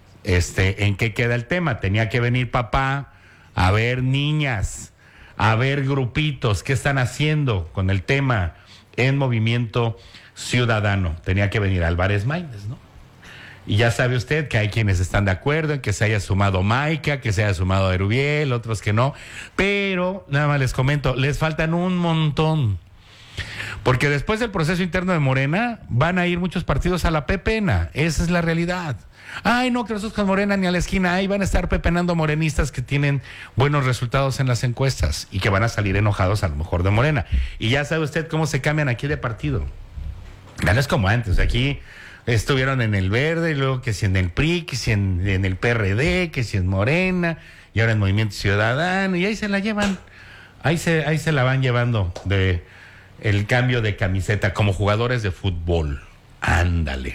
este en qué queda el tema. Tenía que venir papá a ver niñas, a ver grupitos, qué están haciendo con el tema en Movimiento Ciudadano. Tenía que venir Álvarez Maínez, ¿no? Y ya sabe usted que hay quienes están de acuerdo en que se haya sumado Maica, que se haya sumado Erubiel, otros que no, pero nada más les comento, les faltan un montón, porque después del proceso interno de Morena van a ir muchos partidos a la pepena. Esa es la realidad. Ay, no, que nosotros con Morena ni a la esquina, ahí van a estar pepenando morenistas que tienen buenos resultados en las encuestas y que van a salir enojados a lo mejor de Morena. Y ya sabe usted cómo se cambian aquí de partido. Ya no es como antes, aquí estuvieron en el Verde, y luego que si en el P R I, que si en, en el P R D, que si en Morena, y ahora en Movimiento Ciudadano, y ahí se la llevan, ahí se, ahí se la van llevando de el cambio de camiseta como jugadores de fútbol. Ándale.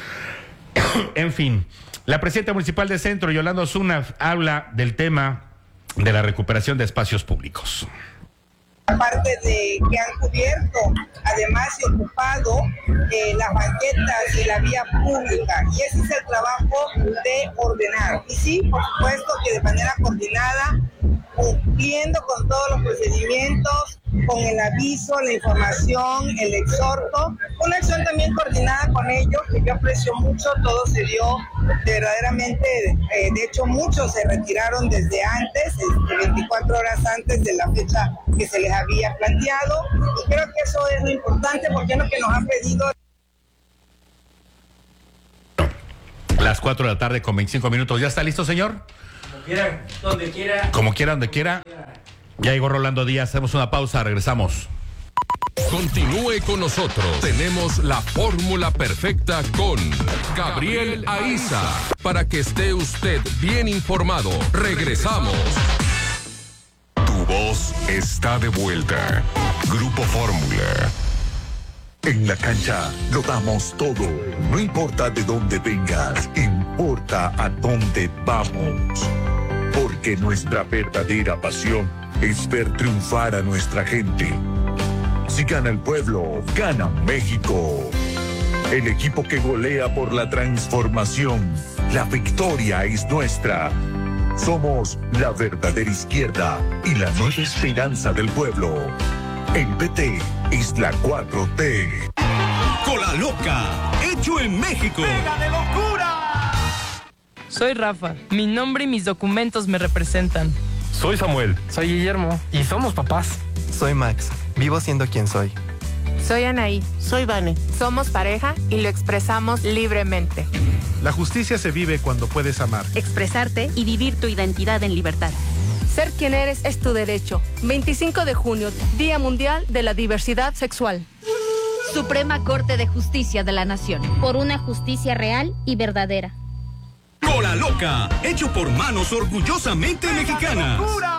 En fin, la presidenta municipal de Centro, Yolanda Osuna, habla del tema de la recuperación de espacios públicos. Aparte de que han cubierto, además y ocupado eh, las banquetas y la vía pública, y ese es el trabajo de ordenar. Y sí, por supuesto que de manera coordinada cumpliendo con todos los procedimientos, con el aviso, la información, el exhorto, una acción también coordinada con ellos, que yo aprecio mucho. Todo se dio verdaderamente, eh, de hecho muchos se retiraron desde antes, este, veinticuatro horas antes de la fecha que se les había planteado, y creo que eso es lo importante, porque es lo que nos han pedido. Las cuatro de la tarde con veinticinco minutos. ¿Ya está listo, señor? Como quiera, donde quiera. Como quiera, donde quiera. Ya llegó Rolando Díaz. Hacemos una pausa, regresamos. Continúe con nosotros. Tenemos la fórmula perfecta con Gabriel Aiza. Para que esté usted bien informado. Regresamos. Tu voz está de vuelta. Grupo Fórmula. En la cancha lo damos todo. No importa de dónde vengas, importa a dónde vamos. Porque nuestra verdadera pasión es ver triunfar a nuestra gente. Si gana el pueblo, gana México. El equipo que golea por la transformación. La victoria es nuestra. Somos la verdadera izquierda y la nueva esperanza del pueblo. El P T es la cuatro T. Cola Loca, hecho en México. ¡Pega de locura! Soy Rafa. Mi nombre y mis documentos me representan. Soy Samuel. Soy Guillermo. Y somos papás. Soy Max. Vivo siendo quien soy. Soy Anaí. Soy Vane. Somos pareja y lo expresamos libremente. La justicia se vive cuando puedes amar, expresarte y vivir tu identidad en libertad. Ser quien eres es tu derecho. veinticinco de junio, Día Mundial de la Diversidad Sexual. Suprema Corte de Justicia de la Nación. Por una justicia real y verdadera. Cola Loca, hecho por manos orgullosamente mexicanas.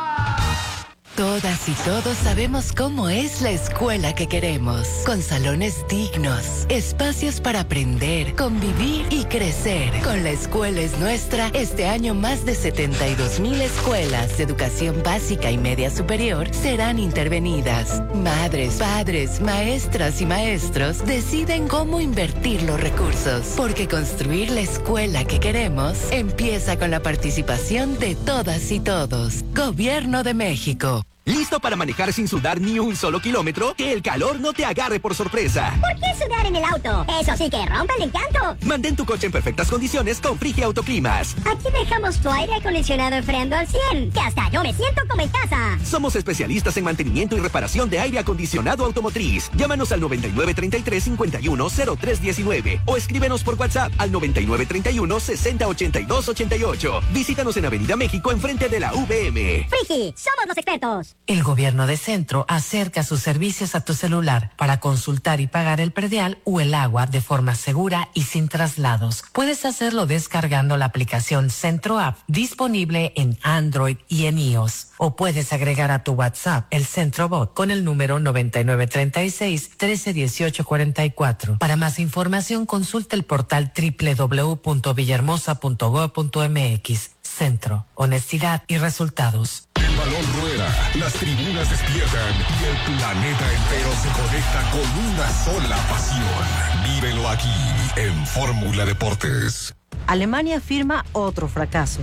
Todas y todos sabemos cómo es la escuela que queremos, con salones dignos, espacios para aprender, convivir y crecer. Con La Escuela es Nuestra, este año más de setenta y dos mil escuelas de educación básica y media superior serán intervenidas. Madres, padres, maestras y maestros deciden cómo invertir los recursos, porque construir la escuela que queremos empieza con la participación de todas y todos. Gobierno de México. ¿Listo para manejar sin sudar ni un solo kilómetro? Que el calor no te agarre por sorpresa. ¿Por qué sudar en el auto? Eso sí que rompe el encanto. Mantén tu coche en perfectas condiciones con Frigia Autoclimas. Aquí dejamos tu aire acondicionado enfriando al cien, que hasta yo me siento como en casa. Somos especialistas en mantenimiento y reparación de aire acondicionado automotriz. Llámanos al noventa y nueve treinta y tres cincuenta y uno cero tres diecinueve o escríbenos por WhatsApp al noventa y nueve treinta y uno sesenta ochenta y dos ochenta y ocho. Visítanos en Avenida México enfrente de la V M. Frigi, somos los expertos. El gobierno de Centro acerca sus servicios a tu celular para consultar y pagar el predial o el agua de forma segura y sin traslados. Puedes hacerlo descargando la aplicación Centro App, disponible en Android y en iOS. O puedes agregar a tu WhatsApp el Centro Bot con el número noventa y nueve treinta y seis trece dieciocho cuarenta y cuatro. Para más información, consulta el portal doble u doble u doble u punto villahermosa punto gob punto m x. Centro, honestidad y resultados. El balón rueda, las tribunas despiertan y el planeta entero se conecta con una sola pasión. Vívelo aquí en Fórmula Deportes. Alemania firma otro fracaso.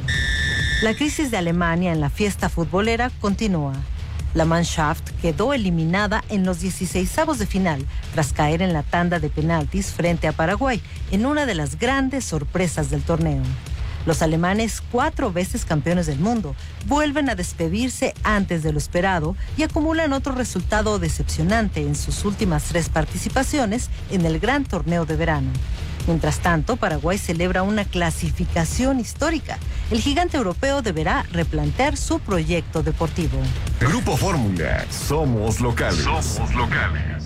La crisis de Alemania en la fiesta futbolera continúa. La Mannschaft quedó eliminada en los dieciseisavos de final tras caer en la tanda de penaltis frente a Paraguay en una de las grandes sorpresas del torneo. Los alemanes, cuatro veces campeones del mundo, vuelven a despedirse antes de lo esperado y acumulan otro resultado decepcionante en sus últimas tres participaciones en el gran torneo de verano. Mientras tanto, Paraguay celebra una clasificación histórica. El gigante europeo deberá replantear su proyecto deportivo. Grupo Fórmula, somos locales. Somos locales.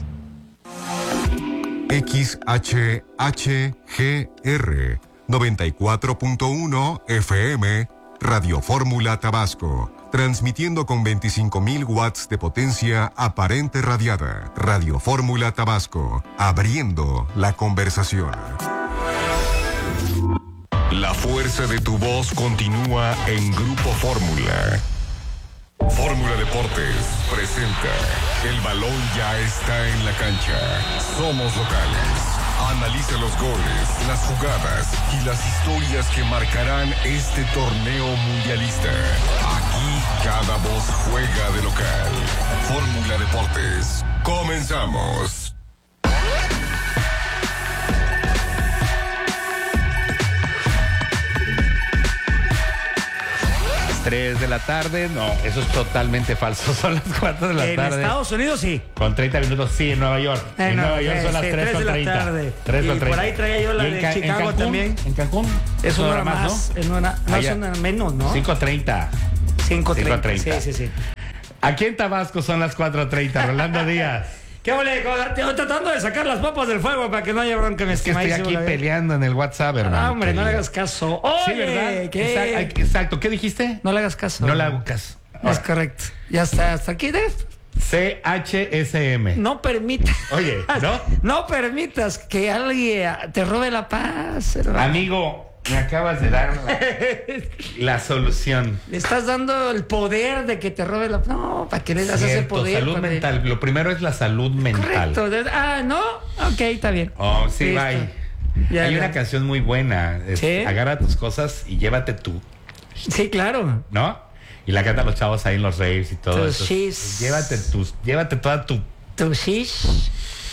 X H H G R noventa y cuatro punto uno F M, Radio Fórmula Tabasco, transmitiendo con veinticinco mil watts de potencia aparente radiada. Radio Fórmula Tabasco, abriendo la conversación. La fuerza de tu voz continúa en Grupo Fórmula. Fórmula Deportes presenta El balón ya está en la cancha. Somos locales. Analiza los goles, las jugadas y las historias que marcarán este torneo mundialista. Aquí Aquí cada voz juega de local. Fórmula Deportes. Comenzamos. tres de la tarde, no, eso es totalmente falso, son las cuatro de la en tarde. En Estados Unidos sí. Con treinta minutos, sí, en Nueva York. Eh, en no, Nueva York eh, son las sí, tres con treinta. Tarde. tres y con treinta. Por ahí traía yo la de Ca- Chicago Cancún, también. En Cancún. Es una hora más, más, ¿no? en una, no Allá. es una menos, ¿no? cinco treinta. cinco treinta. Sí, Sí, sí, sí. Aquí en Tabasco son las cuatro treinta. Rolando Díaz. ¿Qué ole? Estoy tratando de sacar las papas del fuego para que no haya bronca. Me Es que estoy aquí peleando en el WhatsApp, hermano. Ah, hombre, no le hagas caso. Oye, Sí, ¿verdad? ¿qué? Exacto, exacto. ¿Qué dijiste? No le hagas caso. No le hago caso. Es correcto. Ya está, hasta aquí, Dave. C H S M. No permitas. Oye, ¿no? No permitas que alguien te robe la paz, hermano. Amigo, me acabas de dar la, la solución. Le estás dando el poder de que te robe la... No, ¿para qué le das ese Cierto, poder? salud padre? mental. Lo primero es la salud mental. Correcto. Ah, ¿no? Ok, está bien. Oh, sí, Listo. bye. Ya, Hay ya. una canción muy buena. Es, ¿Sí? Agarra tus cosas y llévate tú, Sí, claro. ¿no? Y la cantan los chavos ahí en los raves y todo Tus eso. shis. Llévate tus, llévate toda tu Tu shish.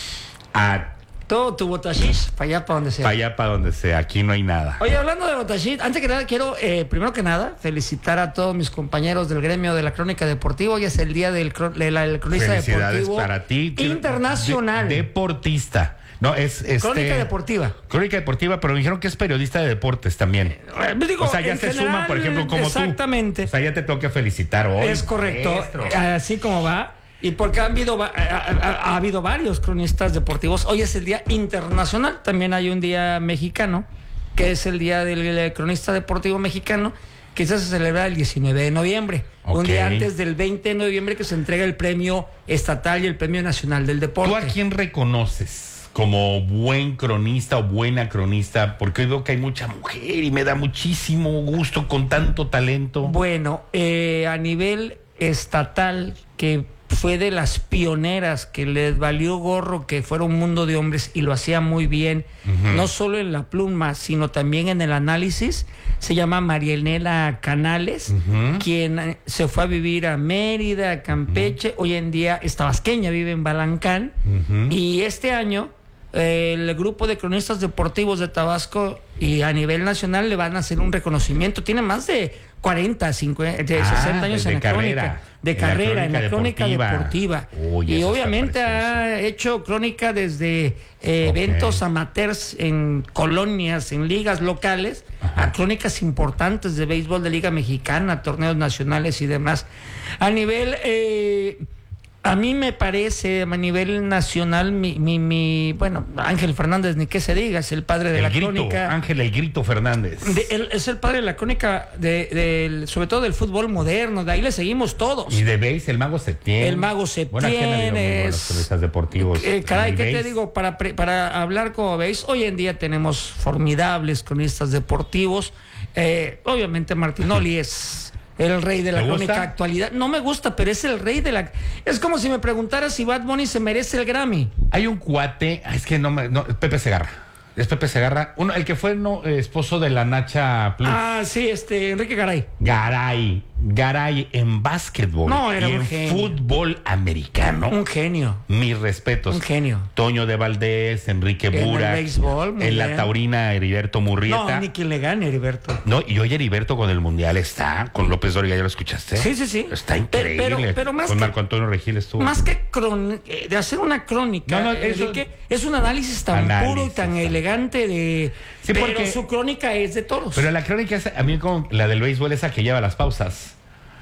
a Todo tu botashish para allá, para donde sea. para allá para donde sea. Aquí no hay nada. Oye, hablando de botashish, antes que nada quiero, eh, primero que nada, felicitar a todos mis compañeros del gremio de la Crónica Deportiva. Hoy es el día del, cro- de la- del cronista Felicidades deportivo para ti. internacional. De- deportista. No, es este, Crónica deportiva. Crónica deportiva, pero me dijeron que es periodista de deportes también. Eh, digo, O sea, ya en se general, suman, por ejemplo, como exactamente. tú. O sea, ya te tengo que felicitar hoy. Es correcto, maestro. así como va. Y porque ha habido, va- ha, ha- ha habido varios cronistas deportivos. Hoy es el Día Internacional. También hay un día mexicano, que es el Día del Cronista Deportivo Mexicano, que se celebra el diecinueve de noviembre. Un Ok. día antes del veinte de noviembre, que se entrega el premio estatal y el premio nacional del deporte. ¿Tú a quién reconoces como buen cronista o buena cronista? Porque hoy veo que hay mucha mujer y me da muchísimo gusto con tanto talento. Bueno, eh, a nivel estatal, que fue de las pioneras, que les valió gorro que fuera un mundo de hombres y lo hacía muy bien, Ujú. no solo en la pluma, sino también en el análisis, se llama Marielena Canales, Ujú. quien eh, se fue a vivir a Mérida, a Campeche, hoy en día es tabasqueña, vive en Balancán, Ujú. y este año eh, el grupo de cronistas deportivos de Tabasco y a nivel nacional le van a hacer un reconocimiento. Tiene más de cuarenta, cincuenta, de Ah, sesenta años de en la carrera. crónica. De En la carrera, en la crónica crónica deportiva. deportiva. Uy, y eso obviamente está ha hecho crónica desde eh, Ok. eventos amateurs en colonias, en ligas locales, a crónicas importantes de béisbol de Liga Mexicana, torneos nacionales y demás. A nivel... Eh, A mí me parece, a nivel nacional, mi, mi, mi, bueno, Ángel Fernández, ni qué se diga, es el padre de el la grito, crónica. Ángel el Grito Fernández. De- él es el padre de la crónica, de, del- sobre todo del fútbol moderno, de ahí le seguimos todos. Y de Beis, el Mago Septién. El Mago Bueno, aquí han habido muy Septién buenos es... cronistas deportivos. Eh, caray, Y ¿qué te Beis, digo? Para, pre- para hablar, como veis, hoy en día tenemos formidables cronistas deportivos. Eh, obviamente Martinoli es el rey de la ¿Te crónica gusta? actualidad. No me gusta, pero es el rey de la... Es como si me preguntaras si Bad Bunny se merece el Grammy. Hay un cuate, ah, es que no me. No, Pepe Segarra. Es Pepe Segarra. Uno, el que fue no, eh, esposo de la Nacha Plus. Ah, sí, este, Enrique Garay. Garay. Garay en básquetbol. No, era y un en genio. fútbol americano. Un genio. Mis respetos. Un genio. Toño de Valdés, Enrique En el Burak. béisbol, muy En la bien. taurina, Heriberto Murrieta. No, ni quien le gane, Heriberto. No, y hoy Heriberto con el Mundial está, con López Dóriga, ¿ya lo escuchaste? Sí, sí, sí. Está Pero- increíble. pero- pero más con que- Marco Antonio Regil estuvo. Más que cron- eh, de hacer una crónica, No, no, eso- Enrique, es un análisis tan Análisis, puro y tan elegante de... Sí, pero porque- su crónica es de toros. Pero la crónica es, a mí como la del béisbol, esa que lleva las pausas.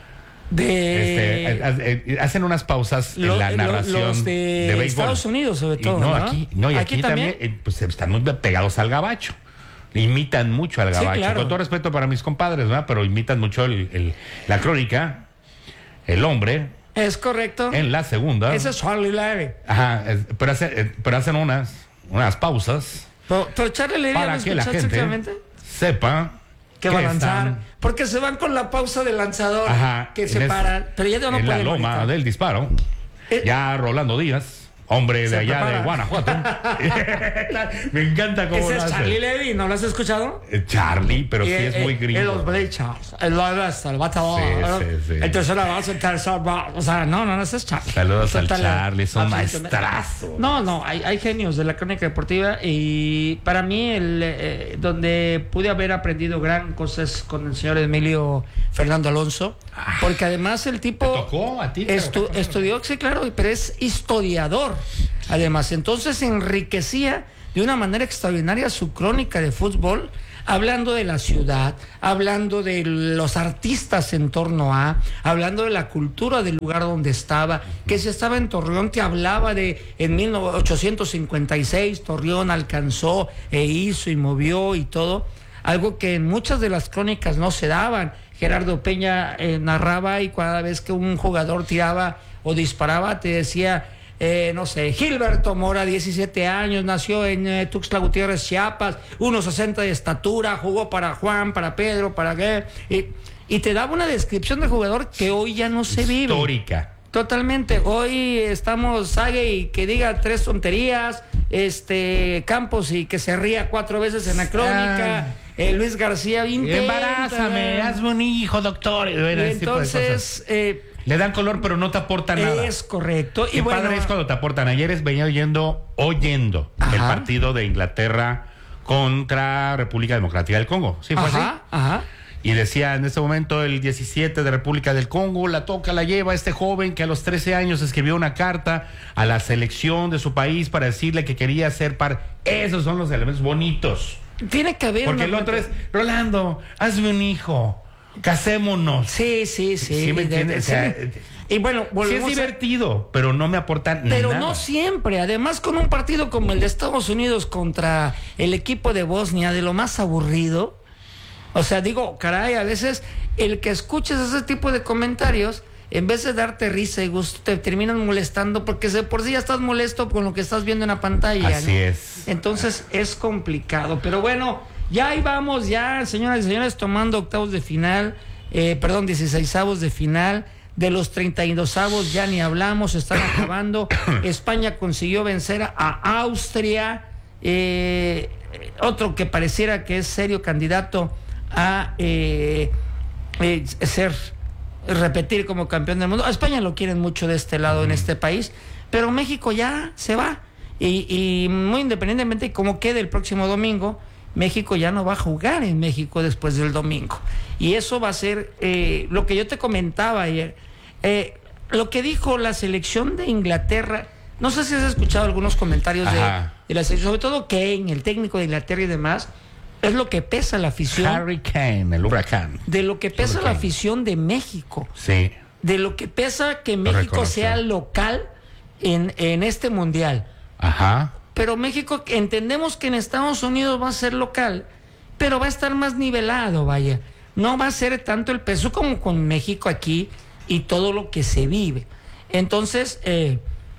de... Este, ha- ha- hacen unas pausas Lo- en la lo- narración los de béisbol. Estados Unidos, sobre Y todo, no, ¿no? aquí, no, y Aquí aquí, también, también. eh, pues están muy pegados al gabacho. Imitan mucho al Sí, gabacho. claro. Con todo respeto para mis compadres, ¿verdad? Pero imitan mucho el- el- la crónica, el hombre, Es correcto. en la segunda. Ese es Charlie Larry. Ajá, es- pero, hace- eh, pero hacen unas, unas pausas Pero, pero Charlie Larry, para ¿lo que la escuchaste gente últimamente? sepa Que va a lanzar. están, Porque se van con la pausa del lanzador. ajá, que en se es- paran. Pero ya no en la pueden loma ahorita. del disparo. Eh, Ya Rolando Díaz hombre de Se allá prepara. de Guanajuato. Me encanta cómo Ese lo es hace. Charlie Levy, ¿no lo has escuchado? Eh, Charlie, pero sí Y, es eh, muy gringo. En los bleachers, el Loiras, el batador. Sí, sí, sí. El tercero base, el tercer base. O sea, no, no, no, ese es Charlie. Saludos al Total, Charlie, es un absolutamente. maestrazo. No, no, hay, hay genios de la crónica deportiva y para mí el eh, donde pude haber aprendido gran cosas con el señor Emilio Fernando Alonso, porque además el tipo ¿Te tocó a ti? estu- estudió, sí, claro, pero es historiador. Además, entonces enriquecía de una manera extraordinaria su crónica de fútbol, hablando de la ciudad, hablando de los artistas en torno a, hablando de la cultura del lugar donde estaba, que si estaba en Torreón te hablaba de en mil ochocientos cincuenta y seis Torreón alcanzó e hizo y movió y todo, algo que en muchas de las crónicas no se daban. Gerardo Peña eh, narraba y cada vez que un jugador tiraba o disparaba te decía, Eh, no sé, Gilberto Mora, diecisiete años, nació en eh, Tuxtla Gutiérrez, Chiapas, uno sesenta de estatura, jugó para Juan, para Pedro, para qué, y, y te daba una descripción del jugador que hoy ya no se vive. Histórica. Totalmente, hoy estamos Sague y que diga tres tonterías, este Campos y que se ría cuatro veces en la crónica, eh, Luis García intenta. Embarázame, hazme un hijo, doctor. Y, bueno, Y ese tipo de entonces... eh, le dan color, pero no te aportan nada. Es correcto. Qué Y bueno, padre es cuando te aportan. Ayer venía oyendo, oyendo Ajá. el partido de Inglaterra contra República Democrática del Congo. ¿Sí fue Ajá, así? ajá. Y decía en ese momento el diecisiete de República del Congo, la toca, la lleva este joven que a los trece años escribió una carta a la selección de su país para decirle que quería ser par. Esos son los elementos bonitos. Tiene que haber. Porque una- el otro es, Rolando, hazme un hijo. Casémonos. Sí, sí, sí. ¿Sí me entiendes? Sí. O sea, Y bueno, sí es volvemos a- divertido, pero no me aportan Pero nada. no siempre. Además, con un partido como el de Estados Unidos contra el equipo de Bosnia, de lo más aburrido. O sea, digo, caray, a veces el que escuches ese tipo de comentarios, en vez de darte risa y gusto, te terminan molestando porque de por sí ya estás molesto con lo que estás viendo en la pantalla. Así ¿no? es. Entonces es complicado. Pero bueno, ya ahí vamos, ya, señoras y señores, tomando octavos de final, eh, perdón, dieciseisavos de final. De los treinta y dosavos ya ni hablamos, están acabando. España consiguió vencer a Austria, eh, otro que pareciera que es serio candidato a eh, eh, ser, repetir como campeón del mundo. A España lo quieren mucho de este lado, en este país, pero México ya se va. Y, y muy independientemente de cómo quede el próximo domingo, México ya no va a jugar en México después del domingo. Y eso va a ser eh, lo que yo te comentaba ayer. Eh, lo que dijo la selección de Inglaterra, no sé si has escuchado algunos comentarios de, de la selección, sobre todo Kane, el técnico de Inglaterra y demás, es lo que pesa la afición. Harry Kane, el huracán. De lo que pesa la afición de México. Sí. De lo que pesa que Lo México reconoció. sea local en, en este mundial. Ajá. Pero México, entendemos que en Estados Unidos va a ser local, pero va a estar más nivelado, vaya. No va a ser tanto el peso como con México aquí y todo lo que se vive. Entonces, eh,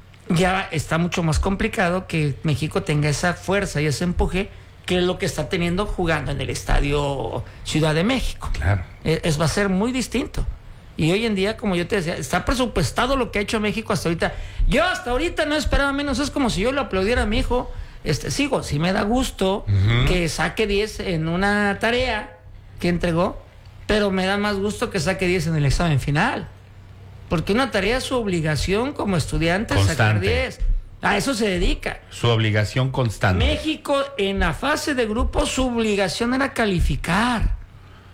ya está mucho más complicado que México tenga esa fuerza y ese empuje que es lo que está teniendo jugando en el Estadio Ciudad de México. Claro. Es, es- va a ser muy distinto. Y hoy en día, como yo te decía, está presupuestado lo que ha hecho México hasta ahorita. Yo hasta ahorita no esperaba menos. Es como si yo le aplaudiera a mi hijo. Este, sigo, sí me da gusto Ujú. que saque diez en una tarea que entregó, pero me da más gusto que saque diez en el examen final. Porque una tarea es su obligación como estudiante sacar Constante. diez. A eso se dedica. Su obligación constante. México en la fase de grupo su obligación era calificar.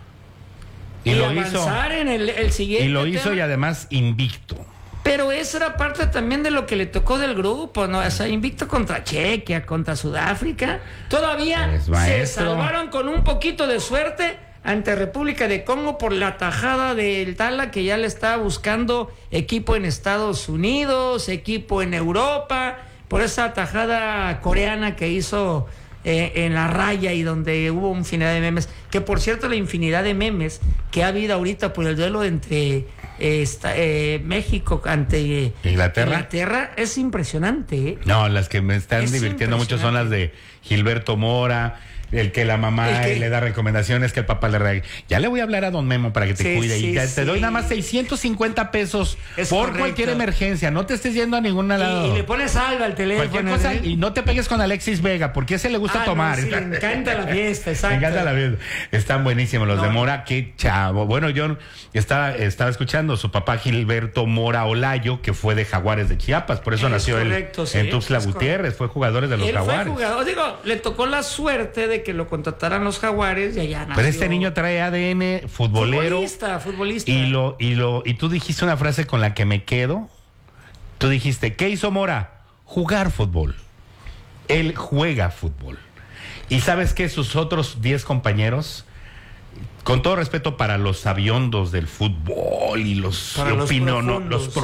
Y lo hizo. avanzar en el, el siguiente Y lo hizo tema. y además invicto. Pero esa era parte también de lo que le tocó del grupo, ¿no? O sea, invicto contra Chequia, contra Sudáfrica. Todavía Es se maestro. salvaron con un poquito de suerte ante República de Congo por la tajada del Tala, que ya le estaba buscando equipo en Estados Unidos, equipo en Europa, por esa tajada coreana que hizo eh, en la raya y donde hubo infinidad de memes. Que por cierto, la infinidad de memes que ha habido ahorita por el duelo entre eh, esta- eh, México ante eh, Inglaterra. Inglaterra es impresionante, ¿eh? No, las que me están Es divirtiendo mucho son las de Gilberto Mora, el que la mamá El que- le da recomendaciones, que el papá le regala. Ya le voy a hablar a don Memo para que te Sí, cuide. sí, y te, sí. te doy nada más seiscientos cincuenta pesos Es por correcto. cualquier emergencia. No te estés yendo a ningún lado. Y, y le pones salva al teléfono. Cualquier cosa, ¿eh? y no te pegues con Alexis Vega, porque a ese le gusta Ah, tomar. no, sí, le encanta la fiesta, exacto. Me encanta la fiesta. Están buenísimos los No. de Mora, qué chavo. Bueno, yo estaba, estaba escuchando su papá Gilberto Mora Olayo, que fue de Jaguares de Chiapas, por eso Es nació correcto, él sí, en Tuxtla es Gutiérrez, fue jugador de los Él Jaguares. fue jugador, digo, le tocó la suerte de que lo contrataran los Jaguares y allá nació. Pero este niño trae A D N futbolero. Futbolista, futbolista. Y lo, y lo, y tú dijiste una frase con la que me quedo. Tú dijiste, ¿qué hizo Mora? Jugar fútbol. Él juega fútbol. Y sabes que sus otros diez compañeros, con todo respeto para los sabiondos del fútbol y los Para los opiniono- profundos. los